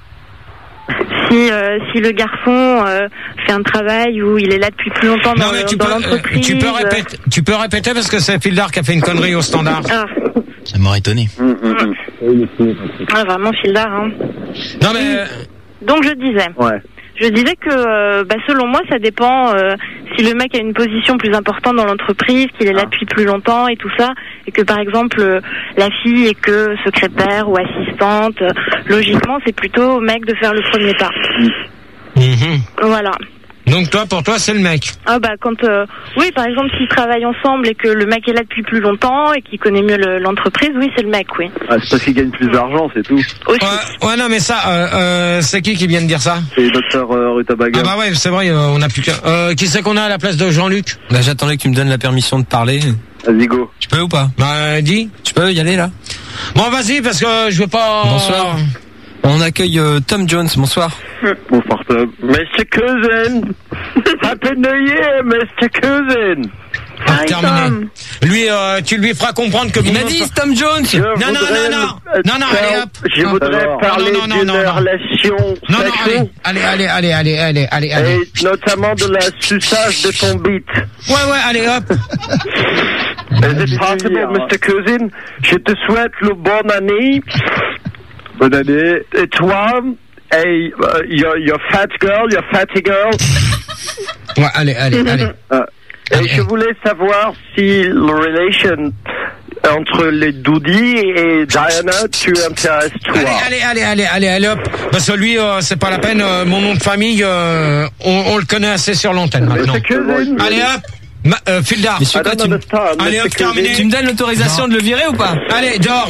Si le garçon fait un travail où il est là depuis plus longtemps dans l'entreprise. Tu peux répéter parce que c'est Fildar qui a fait une connerie au standard. Ça m'aurait étonné. Vraiment Fildar. Hein. Non mais. Donc je disais. Ouais. Je disais que selon moi ça dépend si le mec a une position plus importante dans l'entreprise, qu'il est là depuis plus longtemps et tout ça, et que par exemple la fille est que secrétaire ou assistante, logiquement c'est plutôt au mec de faire le premier pas. Voilà. Donc pour toi c'est le mec. Ah bah oui par exemple s'ils travaillent ensemble et que le mec est là depuis plus longtemps et qu'il connaît mieux l'entreprise, oui c'est le mec, oui. Ah c'est parce qu'il gagne plus d'argent, c'est tout. Ouais non mais ça c'est qui vient de dire ça? C'est le docteur Rutabaga. Ah bah ouais c'est vrai, on a plus qu'un. Qui c'est qu'on a à la place de Jean-Luc? Bah j'attendais que tu me donnes la permission de parler. Vas-y go. Tu peux ou pas? Bah dis. Tu peux y aller là? Bon vas-y parce que je veux pas. Bonsoir. On accueille Tom Jones, bonsoir. Bonsoir Tom. Mr. Cousin. Happy New Year, Mr. Cousin. Terminé. Lui, tu lui feras comprendre que... Il m'a dit Tom Jones. Non, allez hop. Je voudrais parler d'une relation sexuelle. Allez. Et notamment de la suçage de ton bite. Ouais, allez hop. Is it possible, Mr. Cousin? Je te souhaite le bonne année. Bonne année. Et toi, hey, your fat girl, your fatty girl. Ouais, allez. Et je voulais savoir si la relation entre les Doudi et Diana, tu intéresses toi. Allez, hop. Parce que lui, c'est pas la peine. Mon nom de famille, on le connaît assez sur l'antenne maintenant. Allez hop. Fildar. Allez hop, terminé. Tu me donnes l'autorisation de le virer ou pas? Allez, dehors.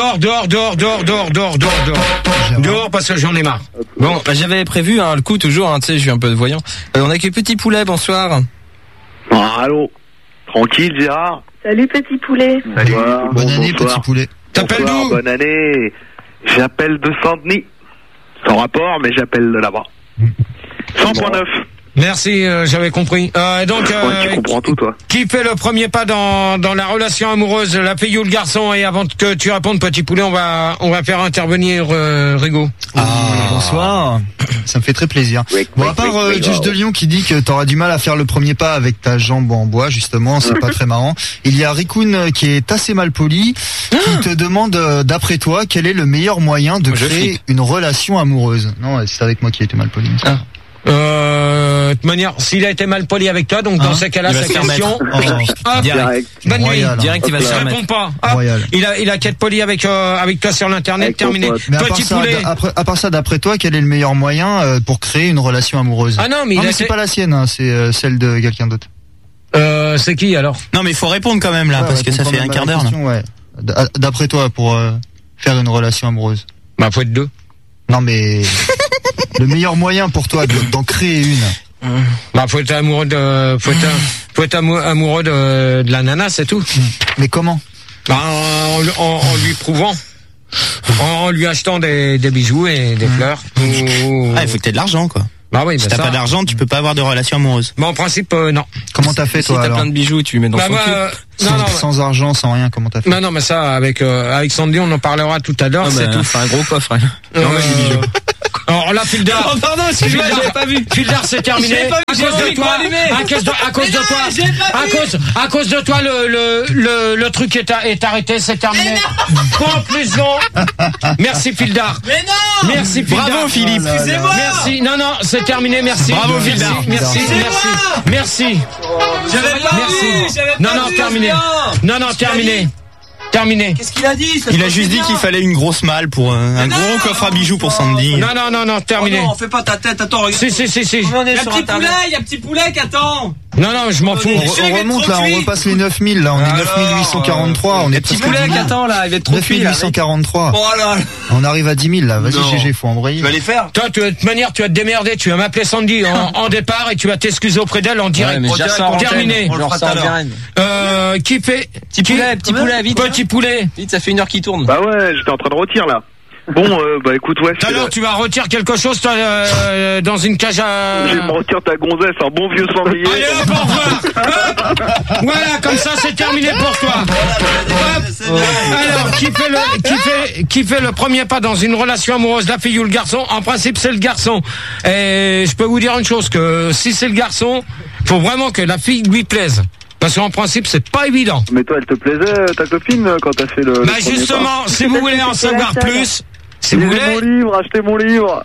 Dehors parce que j'en ai marre. Bon, bah, j'avais prévu le coup toujours, tu sais, je suis un peu voyant. On a que Petit Poulet, bonsoir. Allô. Tranquille, Gérard. Salut Petit Poulet. Salut. Bonne année Petit Poulet. T'appelles d'où? Bonne année. J'appelle de Saint-Denis. Sans rapport, mais j'appelle de là-bas. 100.9. Merci, j'avais compris. Donc, tu comprends tout, toi. Qui fait le premier pas dans la relation amoureuse, la fille ou le garçon? Et avant que tu répondes, Petit Poulet, on va faire intervenir Rigaud. Bonsoir. Ça me fait très plaisir. Bon, à part Juge de Lyon qui dit que t'auras du mal à faire le premier pas avec ta jambe en bois, justement, c'est pas très marrant. Il y a Rikun qui est assez mal poli, qui te demande, d'après toi, quel est le meilleur moyen de créer une relation amoureuse? Non, c'est avec moi qui ai été mal poli. De toute manière, s'il a été mal poli avec toi, donc dans ces cas-là, sa question. Direct. Bonne nuit. Direct, il va se remettre. Réponds pas. Il a qu'à être poli avec toi sur l'internet. Terminé. Mais Petit Poulet. À part ça, d'après toi, quel est le meilleur moyen pour créer une relation amoureuse? Ah non, mais c'est pas la sienne, hein, c'est celle de quelqu'un d'autre. C'est qui alors? Non, mais il faut répondre quand même là, parce que ça fait un quart d'heure. Ouais. D'après toi, pour faire une relation amoureuse? Bah, faut être deux. Non, mais le meilleur moyen pour toi d'en créer une. Bah, faut être amoureux amoureux de la nana, c'est tout. Mais comment? Bah, en lui prouvant. En lui achetant des bijoux et des fleurs. Ah, il faut que t'aies de l'argent, quoi. Bah oui, si t'as pas d'argent, tu peux pas avoir de relation amoureuse. Bah en principe, non. Comment t'as fait, toi, si t'as plein de bijoux, tu les mets dans son cul. Sans argent, sans rien, comment t'as fait? Non, mais ça, avec Sandy, on en parlera tout à l'heure, c'est tout. C'est un gros coffre, hein. Non, mais des bijoux. Alors là, Fildar. Oh, pardon, excuse-moi, j'avais pas vu. Fildar, c'est terminé. À cause de toi, le truc est arrêté, c'est terminé. Conclusion. Merci, Fildar. Mais non! Merci, Fildar. Bravo, Philippe. Excusez-moi. Merci. Non, c'est terminé, merci. Bravo, Fildar. Merci. J'avais pas vu. Non, terminé. Non, terminé. Terminé. Qu'est-ce qu'il a dit? Il a juste dit qu'il fallait une grosse malle pour un gros coffre à bijoux pour Sandy. Non, terminé. Oh non, fais pas ta tête, attends, regarde. Si. Il y a petit poulet qui attend. Non, je m'en fous. On remonte là, on repasse les 9000 là, on est 9843, on est petit poulet qui attend là, il va être trop cuit. 9843. Oh là. On arrive à 10 000 là, vas-y GG, faut embrayer. Tu vas les faire. Toi, de toute manière, tu vas te démerder, tu vas m'appeler Sandy en départ et tu vas t'excuser auprès d'elle en direct. Terminé. Qui fait? Petit poulet, vite. Petit poulet. Vite, ça fait 1 heure qu'il tourne. Bah ouais, j'étais en train de retirer là. Bon, bah écoute, ouais. Alors, tu vas retirer quelque chose, toi, dans une cage à... Je vais me retirer ta gonzesse, un bon vieux cendrier. Allez, hop, au revoir. Hop. Voilà, comme ça, c'est terminé pour toi. Hop. Alors, qui fait le premier pas dans une relation amoureuse, la fille ou le garçon? En principe, c'est le garçon. Et je peux vous dire une chose, que si c'est le garçon, faut vraiment que la fille lui plaise. Parce qu'en principe, c'est pas évident. Mais toi, elle te plaisait, ta copine, quand t'as fait le... Bah justement, si vous voulez en savoir plus... Si vous voulez... Achetez mon livre.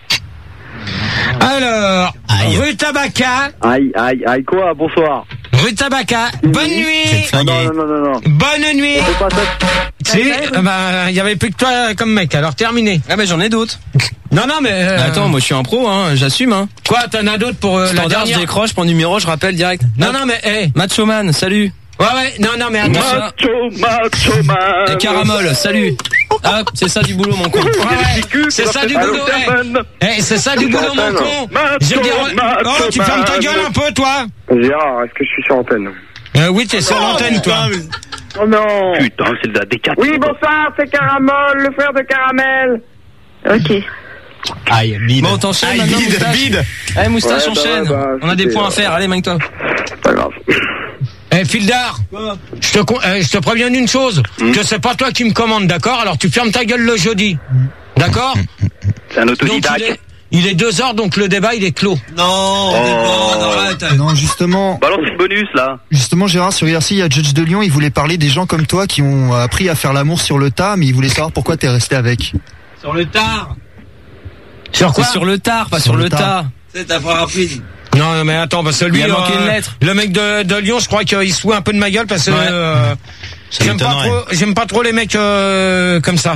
Alors, rue Tabaca. Aïe, quoi? Bonsoir. Rue Tabaca. Bonne nuit. Non. Bonne nuit. Si, il y avait plus que toi comme mec, alors terminé. Ah, mais j'en ai d'autres. Non, mais... Attends, moi je suis un pro, hein, j'assume, hein. Quoi, t'en as d'autres pour la dernière? Je décroche, mon numéro, je rappelle direct. Non, mais, hey. Macho Man, salut. Ouais, non, mais attention. Macho Man. Et Caramol, salut. Ah, c'est ça du boulot, mon con. Ouais, c'est ça du boulot, c'est ça du boulot, mon con. Oh, tu fermes ta gueule un peu, toi. Gérard, est-ce que je suis sur antenne? Oui, t'es sur l'antenne, toi. Oh non. Putain, c'est de la D4. Oui, bonsoir, c'est Caramol, le frère de Caramel. Ok. Aïe, bide. Bon, t'enchaînes maintenant, bide. Allez, moustache, enchaîne. On a des points à faire, allez, magne-toi. Pas grave. Fildar, je te préviens d'une chose, que c'est pas toi qui me commande, d'accord? Alors tu fermes ta gueule le jeudi, d'accord? C'est un autodidacte. Il est 2h, donc le débat il est clos. Non, arrête. Non, justement. Balance une bonus là. Justement, Gérard, sur IRC, il y a Judge de Lyon, il voulait parler des gens comme toi qui ont appris à faire l'amour sur le tas, mais il voulait savoir pourquoi t'es resté avec. Sur le tard. Sur quoi? Sur le tard, pas sur le tas. C'est ta phrase rapide. Non, mais attends, parce que lui, il a manqué une lettre. Le mec de Lyon, je crois qu'il se fout un peu de ma gueule parce que j'aime pas trop les mecs comme ça.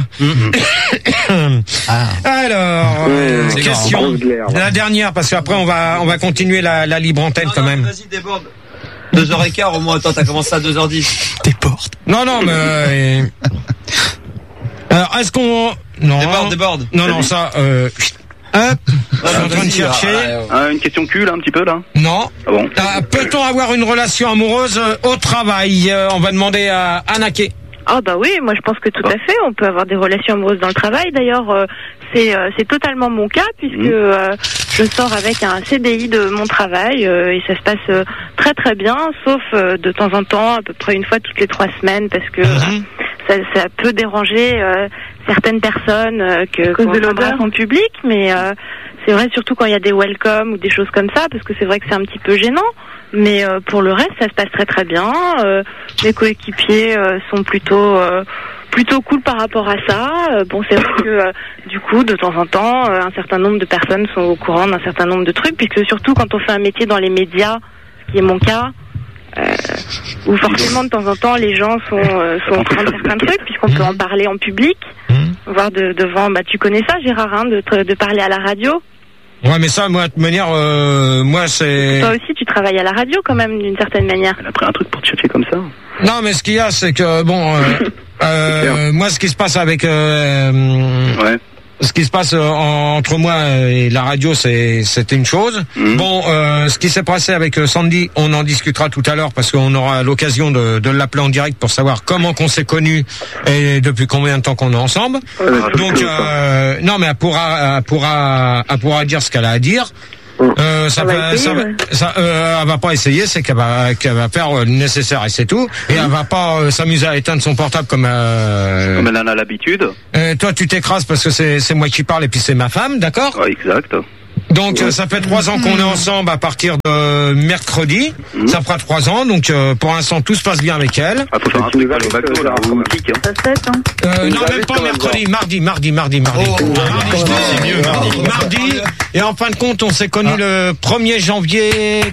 Alors, question. La dernière, parce qu'après on va continuer la libre antenne quand même. Vas-y, déborde. 2h15 au moins. Attends, t'as commencé à 2h10. Déborde. Non, mais. Alors, est-ce qu'on... Non. Déborde. Non, ça. Hop, je suis en train de chercher. Une question cul, là, un petit peu, là? Non. Ah bon? Peut-on avoir une relation amoureuse au travail? On va demander à Anaké. Ah bah oui, moi je pense que tout à fait, on peut avoir des relations amoureuses dans le travail. D'ailleurs, c'est totalement mon cas puisque je sors avec un CDI de mon travail et ça se passe très très bien, sauf de temps en temps, à peu près une fois toutes les 3 semaines, parce que ça peut déranger certaines personnes qu'on embrasse en public, mais c'est vrai surtout quand il y a des welcome ou des choses comme ça, parce que c'est vrai que c'est un petit peu gênant. Mais pour le reste, ça se passe très très bien. Mes coéquipiers sont plutôt cool par rapport à ça. Bon, c'est vrai que du coup, de temps en temps, un certain nombre de personnes sont au courant d'un certain nombre de trucs, puisque surtout quand on fait un métier dans les médias, ce qui est mon cas, où forcément de temps en temps les gens sont au courant de certains trucs, puisqu'on peut en parler en public, voire devant. Bah, tu connais ça, Gérard, hein, de parler à la radio. Ouais, mais ça, moi, de manière, moi, c'est... Toi aussi, tu travailles à la radio, quand même, d'une certaine manière. Elle a pris un truc pour te chercher comme ça. Non, mais ce qu'il y a, c'est que, bon, Moi, ce qui se passe avec... Ce qui se passe entre moi et la radio, c'est une chose. Bon, ce qui s'est passé avec Sandy, on en discutera tout à l'heure parce qu'on aura l'occasion de l'appeler en direct pour savoir comment qu'on s'est connus et depuis combien de temps qu'on est ensemble. Donc, non, mais elle pourra dire ce qu'elle a à dire. Elle va pas essayer, c'est qu'elle va faire le nécessaire et c'est tout. Et elle va pas s'amuser à éteindre son portable comme elle en a l'habitude. Toi, tu t'écrases parce que c'est moi qui parle et puis c'est ma femme, d'accord? Ouais, exact. Donc ça fait 3 ans qu'on est ensemble à partir de mercredi. Ça fera 3 ans, donc pour l'instant tout se passe bien avec elle. Faut faire un truc au bateau là, ou clic. Non, même pas mercredi, mardi. Mardi, c'est mieux, mardi. Et en fin de compte, on s'est connus le 1er janvier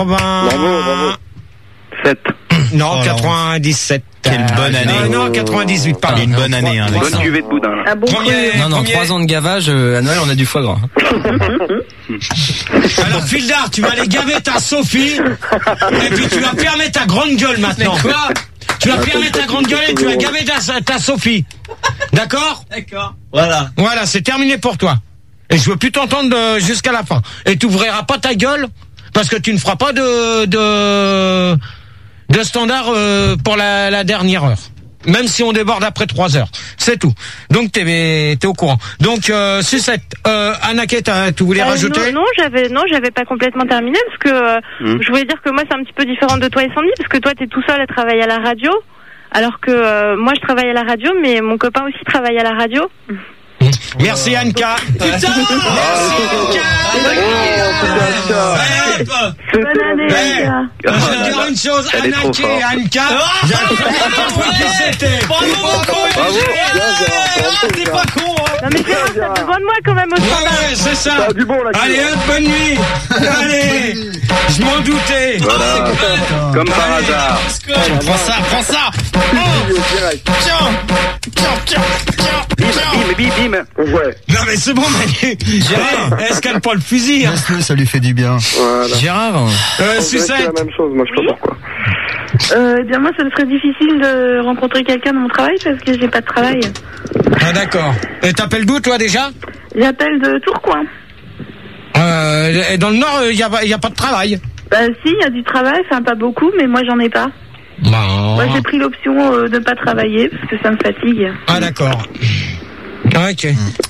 87. Non, 97. Quelle bonne année. Non, 98, pardon. Une bonne année, hein. Bonne cuvée de boudin. Non, 3 ans de gavage, à Noël, on a du foie gras. Alors, Fildar, tu vas aller gaver ta Sophie, et puis tu vas fermer ta grande gueule maintenant. Quoi? Tu vas fermer ta grande gueule et tu vas gaver ta Sophie. D'accord? D'accord. Voilà, c'est terminé pour toi. Et je veux plus t'entendre jusqu'à la fin. Et tu ouvriras pas ta gueule, parce que tu ne feras pas de standard pour la dernière heure. Même si on déborde après 3 heures. C'est tout. Donc t'es au courant. Donc Sucette, Anaké, tu voulais rajouter? Non, j'avais pas complètement terminé parce que je voulais dire que moi c'est un petit peu différent de toi et Sandy parce que toi t'es tout seul à travailler à la radio, alors que moi je travaille à la radio, mais mon copain aussi travaille à la radio. Merci Anka. Putain, merci Anka. Bonne année, Anka. Je vais dire une chose, Anaké et Anka. T'es pas con, hein. Non mais Gérard, t'as besoin de moi quand même au standard. Ouais, c'est ça. Allez, bonne nuit. Allez, je m'en doutais. Voilà. Comme par hasard. Prends ça. Tiens. Bim. Ouais. Non mais c'est bon, mais Gérard, est-ce qu'elle prend le fusil? Laisse-le, ça lui fait du bien. Voilà. Gérard, C'est la même chose, moi je sais pas pourquoi. Bien moi ça me serait difficile de rencontrer quelqu'un dans mon travail parce que j'ai pas de travail. Ah d'accord. Et t'appelles d'où toi déjà? J'appelle de Tourcoing. Et dans le Nord, il y a pas de travail. Bah si, il y a du travail, enfin pas beaucoup, mais moi j'en ai pas. Moi j'ai pris l'option de pas travailler parce que ça me fatigue. Ah d'accord. Ok.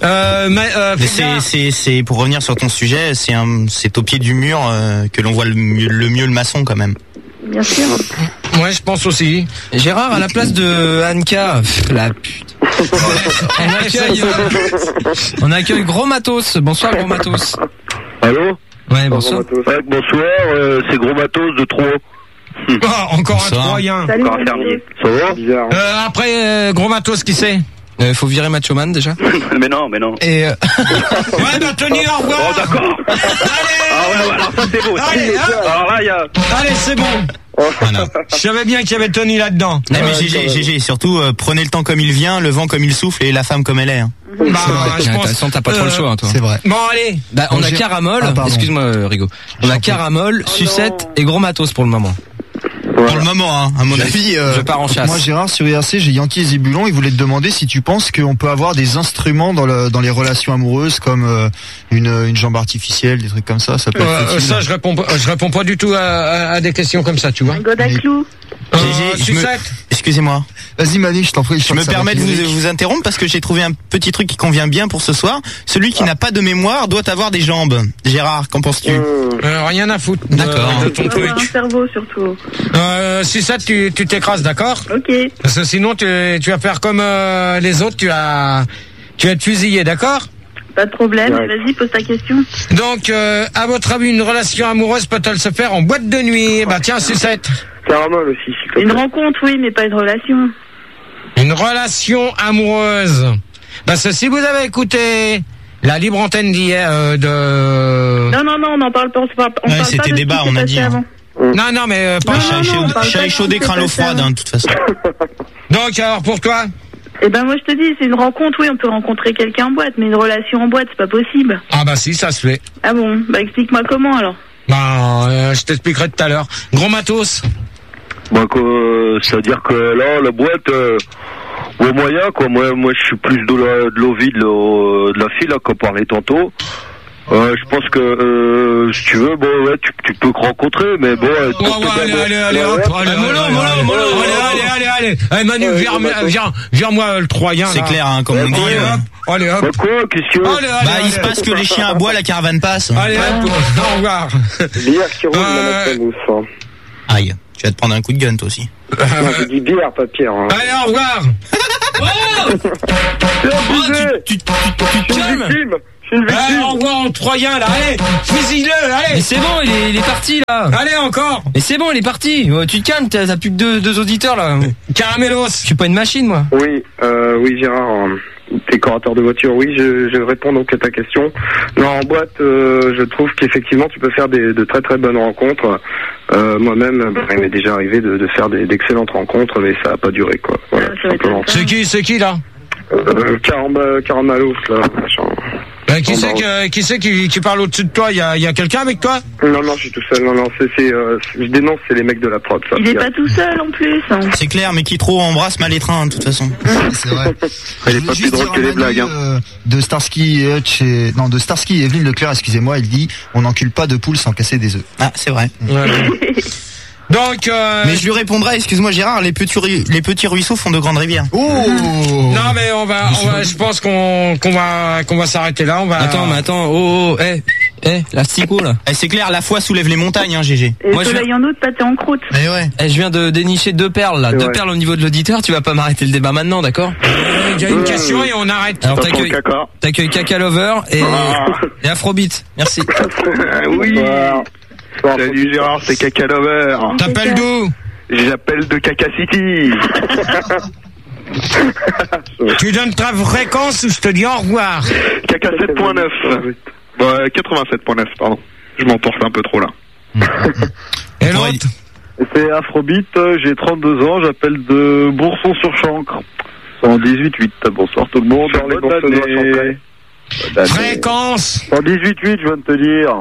C'est pour revenir sur ton sujet, c'est au pied du mur que l'on voit le mieux le maçon quand même. Bien sûr. Ouais, je pense aussi. Gérard, à la place de Anka, la pute. On accueille Gros Matos. Bonsoir Gros Matos. Allô? Ouais, bonsoir. Bonsoir, c'est Gros Matos de Troyes. Encore un Troyen. Encore un fermier. Ça va? Bizarre. Après, Gros Matos, qui c'est? Faut virer Macho Man déjà. Mais non. Et ouais, bah Tony, au revoir. Oh d'accord. Allez. Ah ouais, alors ça c'est beau. Allez, alors là il y a. Allez, c'est bon. Voilà. Je savais bien qu'il y avait Tony là-dedans. Non mais GG, surtout prenez le temps comme il vient, le vent comme il souffle et la femme comme elle est. Hein. Bah, je pense. T'as pas trop le choix, hein, toi. C'est vrai. Bon, allez. Bah, on a Caramol. Excuse-moi, Rigo. On a Caramol, Sucette et Gros Matos pour le moment. Pour le moment, hein, à mon avis, je pars en chasse. Moi, Gérard, sur IRC, j'ai Yankee et Zébulon. Ils voulaient te demander si tu penses qu'on peut avoir des instruments dans les relations amoureuses, comme une jambe artificielle, des trucs comme ça. Ça peut être utile. Ça, je réponds pas du tout à des questions comme ça, tu vois. Un godaclou. Excusez-moi. Vas-y Manu, je t'en prie. Je me permets de vous interrompre parce que j'ai trouvé un petit truc qui convient bien pour ce soir. Celui qui n'a pas de mémoire doit avoir des jambes. Gérard, qu'en penses-tu? Rien à foutre. D'accord. De ton truc. Un cerveau surtout. Si ça, tu t'écrases, d'accord? Ok. Parce que sinon, tu vas faire comme les autres. Tu vas être fusillé, d'accord? Pas de problème. Ouais. Vas-y, pose ta question. Donc, à votre avis, une relation amoureuse peut-elle se faire en boîte de nuit? Bah tiens, Sucette. Caramel aussi. Une rencontre, oui, mais pas une relation. Une relation amoureuse. Parce que si vous avez écouté la libre antenne d'hier Non, on n'en parle pas. On parle c'était pas débat, on a dit. Avant. Non, mais pas chat échaudé, craint l'eau froide, hein, de toute façon. Donc, alors, pour toi? Eh ben, moi, je te dis, c'est une rencontre, oui, on peut rencontrer quelqu'un en boîte, mais une relation en boîte, c'est pas possible. Ah bah si, ça se fait. Ah bon? Bah, explique-moi comment, alors. Bah, je t'expliquerai tout à l'heure. Gros Matos. Bah, c'est-à-dire que là, la boîte, Bon, moyen, quoi. Moi, je suis plus de l'eau vide, de la fille, là, qu'on parlait tantôt. Je pense que si tu veux, bon, ouais, tu peux rencontrer, mais bon. Allez, Manu, viens moi le Troyen. C'est clair, hein, comme on dit. Allez, hop. Quoi, question. Il se passe que les chiens aboient, la caravane passe. Allez, hop, au revoir. Bière qui roule dans la mousse. Aïe, tu vas te prendre un coup de gun, toi aussi. J'ai dit bière, pas de pierre. Hein. Allez, au revoir. Tu te calmes. Au revoir en Troyen là, allez, fusille-le, allez. Mais c'est bon, il est parti là. Allez encore. Mais c'est bon, il est parti. Tu te calmes, t'as plus que deux auditeurs là. Caramellos. Je suis pas une machine moi. Oui Gérard, décorateur de voiture, oui, je réponds donc à ta question. Non, en boîte, je trouve qu'effectivement tu peux faire de très très bonnes rencontres. Moi-même, il m'est déjà arrivé de faire d'excellentes rencontres, mais ça a pas duré quoi. Voilà, simplement. C'est qui là? Caramellos là, machin. Qui c'est qui parle au-dessus de toi? Il y a quelqu'un avec toi? Non, je suis tout seul. Non, je dénonce, c'est les mecs de la prod. Ça. Il est pas tout seul en plus. C'est clair, mais qui trop embrasse mal les trains, de toute façon. C'est vrai. Elle est pas plus drôle que les blagues, hein. De Starsky et Hutch de Starsky et Evelyne Leclerc, excusez-moi, il dit, on n'encule pas de poule sans casser des œufs. Ah, c'est vrai. Ouais. Donc, mais je lui répondrai, excuse-moi Gérard, les petits ruisseaux font de grandes rivières. Oh non mais on va je pense qu'on va s'arrêter là. Attends, l'asticot là. C'est clair, la foi soulève les montagnes, hein, GG. Et le soleil en août, pâté en croûte. Mais ouais. Je viens de dénicher 2 perles là, 2 perles au niveau de l'auditeur. Tu vas pas m'arrêter le débat maintenant, d'accord? Il y a une question et on arrête. Alors t'accueilles Caca Lover et Afrobeat. Merci. Oui. Salut Gérard, c'est Caca Lover. T'appelles d'où? J'appelle de Caca City. Tu donnes ta fréquence ou je te dis au revoir? Caca 7.9. 87.9, pardon. Je m'emporte un peu trop là. Et l'autre? C'est Afrobeat, j'ai 32 ans, j'appelle de Bourson-sur-Chancre. 118.8. Bonsoir tout le monde. Fréquence 118.8, je viens de te dire.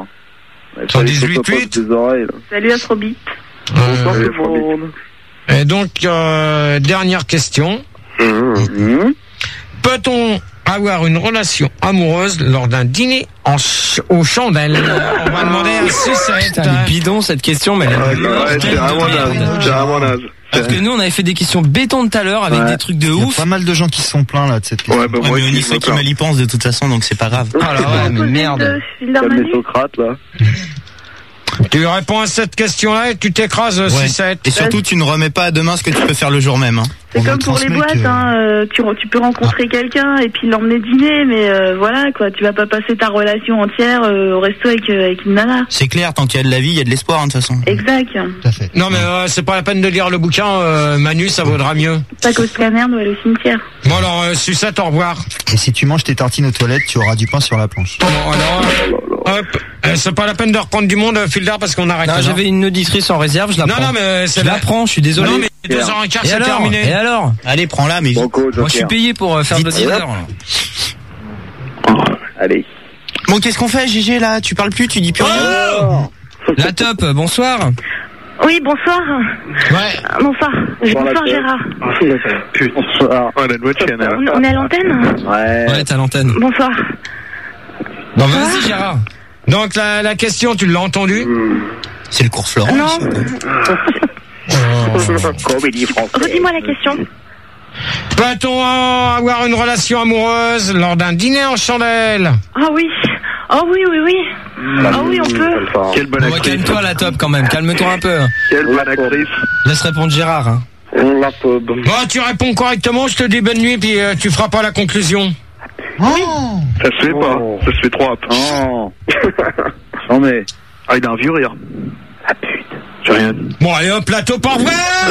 118.8. Salut Afrobeat. Bonsoir tout le monde. Et donc, dernière question. Peut-on avoir une relation amoureuse lors d'un dîner aux chandelles? On va demander à Sucette. Elle est bidon cette question, mais c'est vraiment naze. Parce que nous on avait fait des questions béton tout à l'heure avec des trucs de ouf. Il y a pas mal de gens qui se sont plaints là de cette question. Moi mais on y sait qui mal y pense de toute façon, donc c'est pas grave. Ah là ouais, mais merde. Comme Socrate là. Tu réponds à cette question-là et tu t'écrases, Sucette. Et surtout, tu ne remets pas à demain ce que tu peux faire le jour même. Hein. C'est comme pour les boîtes, tu peux rencontrer quelqu'un et puis l'emmener dîner, mais voilà quoi, tu vas pas passer ta relation entière au resto avec une nana. C'est clair, tant qu'il y a de la vie, il y a de l'espoir, hein, de toute façon. Exact. Tout à fait. Non mais c'est pas la peine de lire le bouquin, Manu, ça vaudra mieux. Pas qu'au scanner, ou au cimetière. Bon alors, Sucette, au revoir. Et si tu manges tes tartines aux toilettes, tu auras du pain sur la planche. Bon alors, hop, c'est pas la peine de reprendre du monde, Filder, parce qu'on arrête. Non, j'avais une auditrice en réserve, je la prends. Non mais c'est je la prends, je suis désolé. Non mais 2h15 c'est terminé. Et alors? Allez, prends-la, mais moi je suis payé pour faire de l'auditeur. Allez. Bon, qu'est-ce qu'on fait, GG, là? Tu parles plus, tu dis plus rien. La top, bonsoir. Oui, bonsoir. Ouais. Bonsoir. Bonsoir Gérard. Putain. Bonsoir. On a une voix de chienne, hein. On est à l'antenne? Ouais, t'es à l'antenne. Bonsoir. Bon, vas-y, Gérard. Donc la question, tu l'as entendue? C'est le cours Florent. Non. Comédie française. Redis-moi la question. Peut-on avoir une relation amoureuse lors d'un dîner en chandelle? Ah oui. Oh oui. Ah oui, on peut. Quelle bonne actrice. Calme-toi, la top, quand même. Calme-toi un peu. Quelle bonne actrice. Laisse répondre Gérard. Hein. La pub. Bon, tu réponds correctement, je te dis bonne nuit, puis tu feras pas la conclusion. Oui. Ça se fait pas. Ça se fait trop rap. Non. Non mais. Ah, il a un vieux rire. Ah putain. J'ai rien dit. Bon, allez hop, la taupe, au revoir.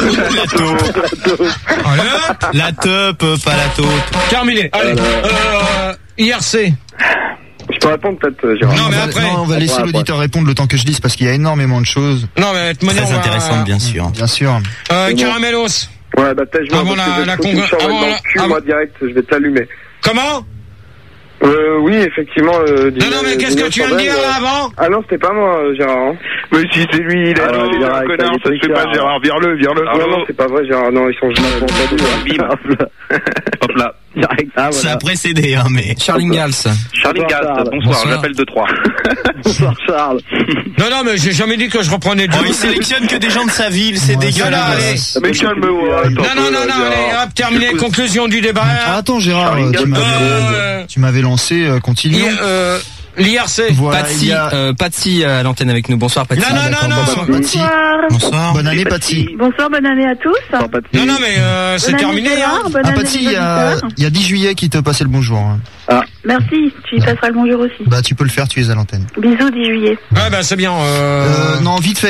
Allez hop. La taupe, pas la taupe. Terminé. Allez, IRC. Je peux répondre peut-être, Gérard. Non, mais après. Non, on va laisser l'auditeur répondre le temps que je lise parce qu'il y a énormément de choses. Non, mais de manière très intéressante, bien sûr. Bien sûr. Caramellos. Ouais, bah, peut-être, je avant la moi direct, je vais t'allumer. Comment? Oui, effectivement. Non, mais qu'est-ce que tu viens de dire là avant? Ah non, c'était pas moi, Gérard. Mais si c'est lui, il a dit, connard, ça se fait pas, Gérard, vire-le. Ah non, c'est pas vrai, Gérard, non, ils sont juste Hop là. Ça a précédé, hein, mais. Charles Gals. Bonsoir, j'appelle 2-3. Bonsoir, Charles. Non, mais j'ai jamais dit que je reprenais du. Il sélectionne que des gens de sa ville, c'est dégueulasse. Mais calme-moi. Non, allez, hop, terminé, conclusion du débat. Attends, Gérard, tu m'avais lancé, continue. L'IRC. Voilà, Patsy à l'antenne avec nous. Bonsoir Patsy. Non. Bonsoir Patsy. Bonsoir. Bonne année Patsy. Bonsoir, bonne année à tous. Non, mais c'est terminé, hein. Ah Patsy, il y a 10 juillet qui te passait le bonjour. Ah. Merci, tu y passeras le bonjour aussi. Bah tu peux le faire, tu es à l'antenne. Bisous 10 juillet. Ouais, bah c'est bien. Non, vite fait.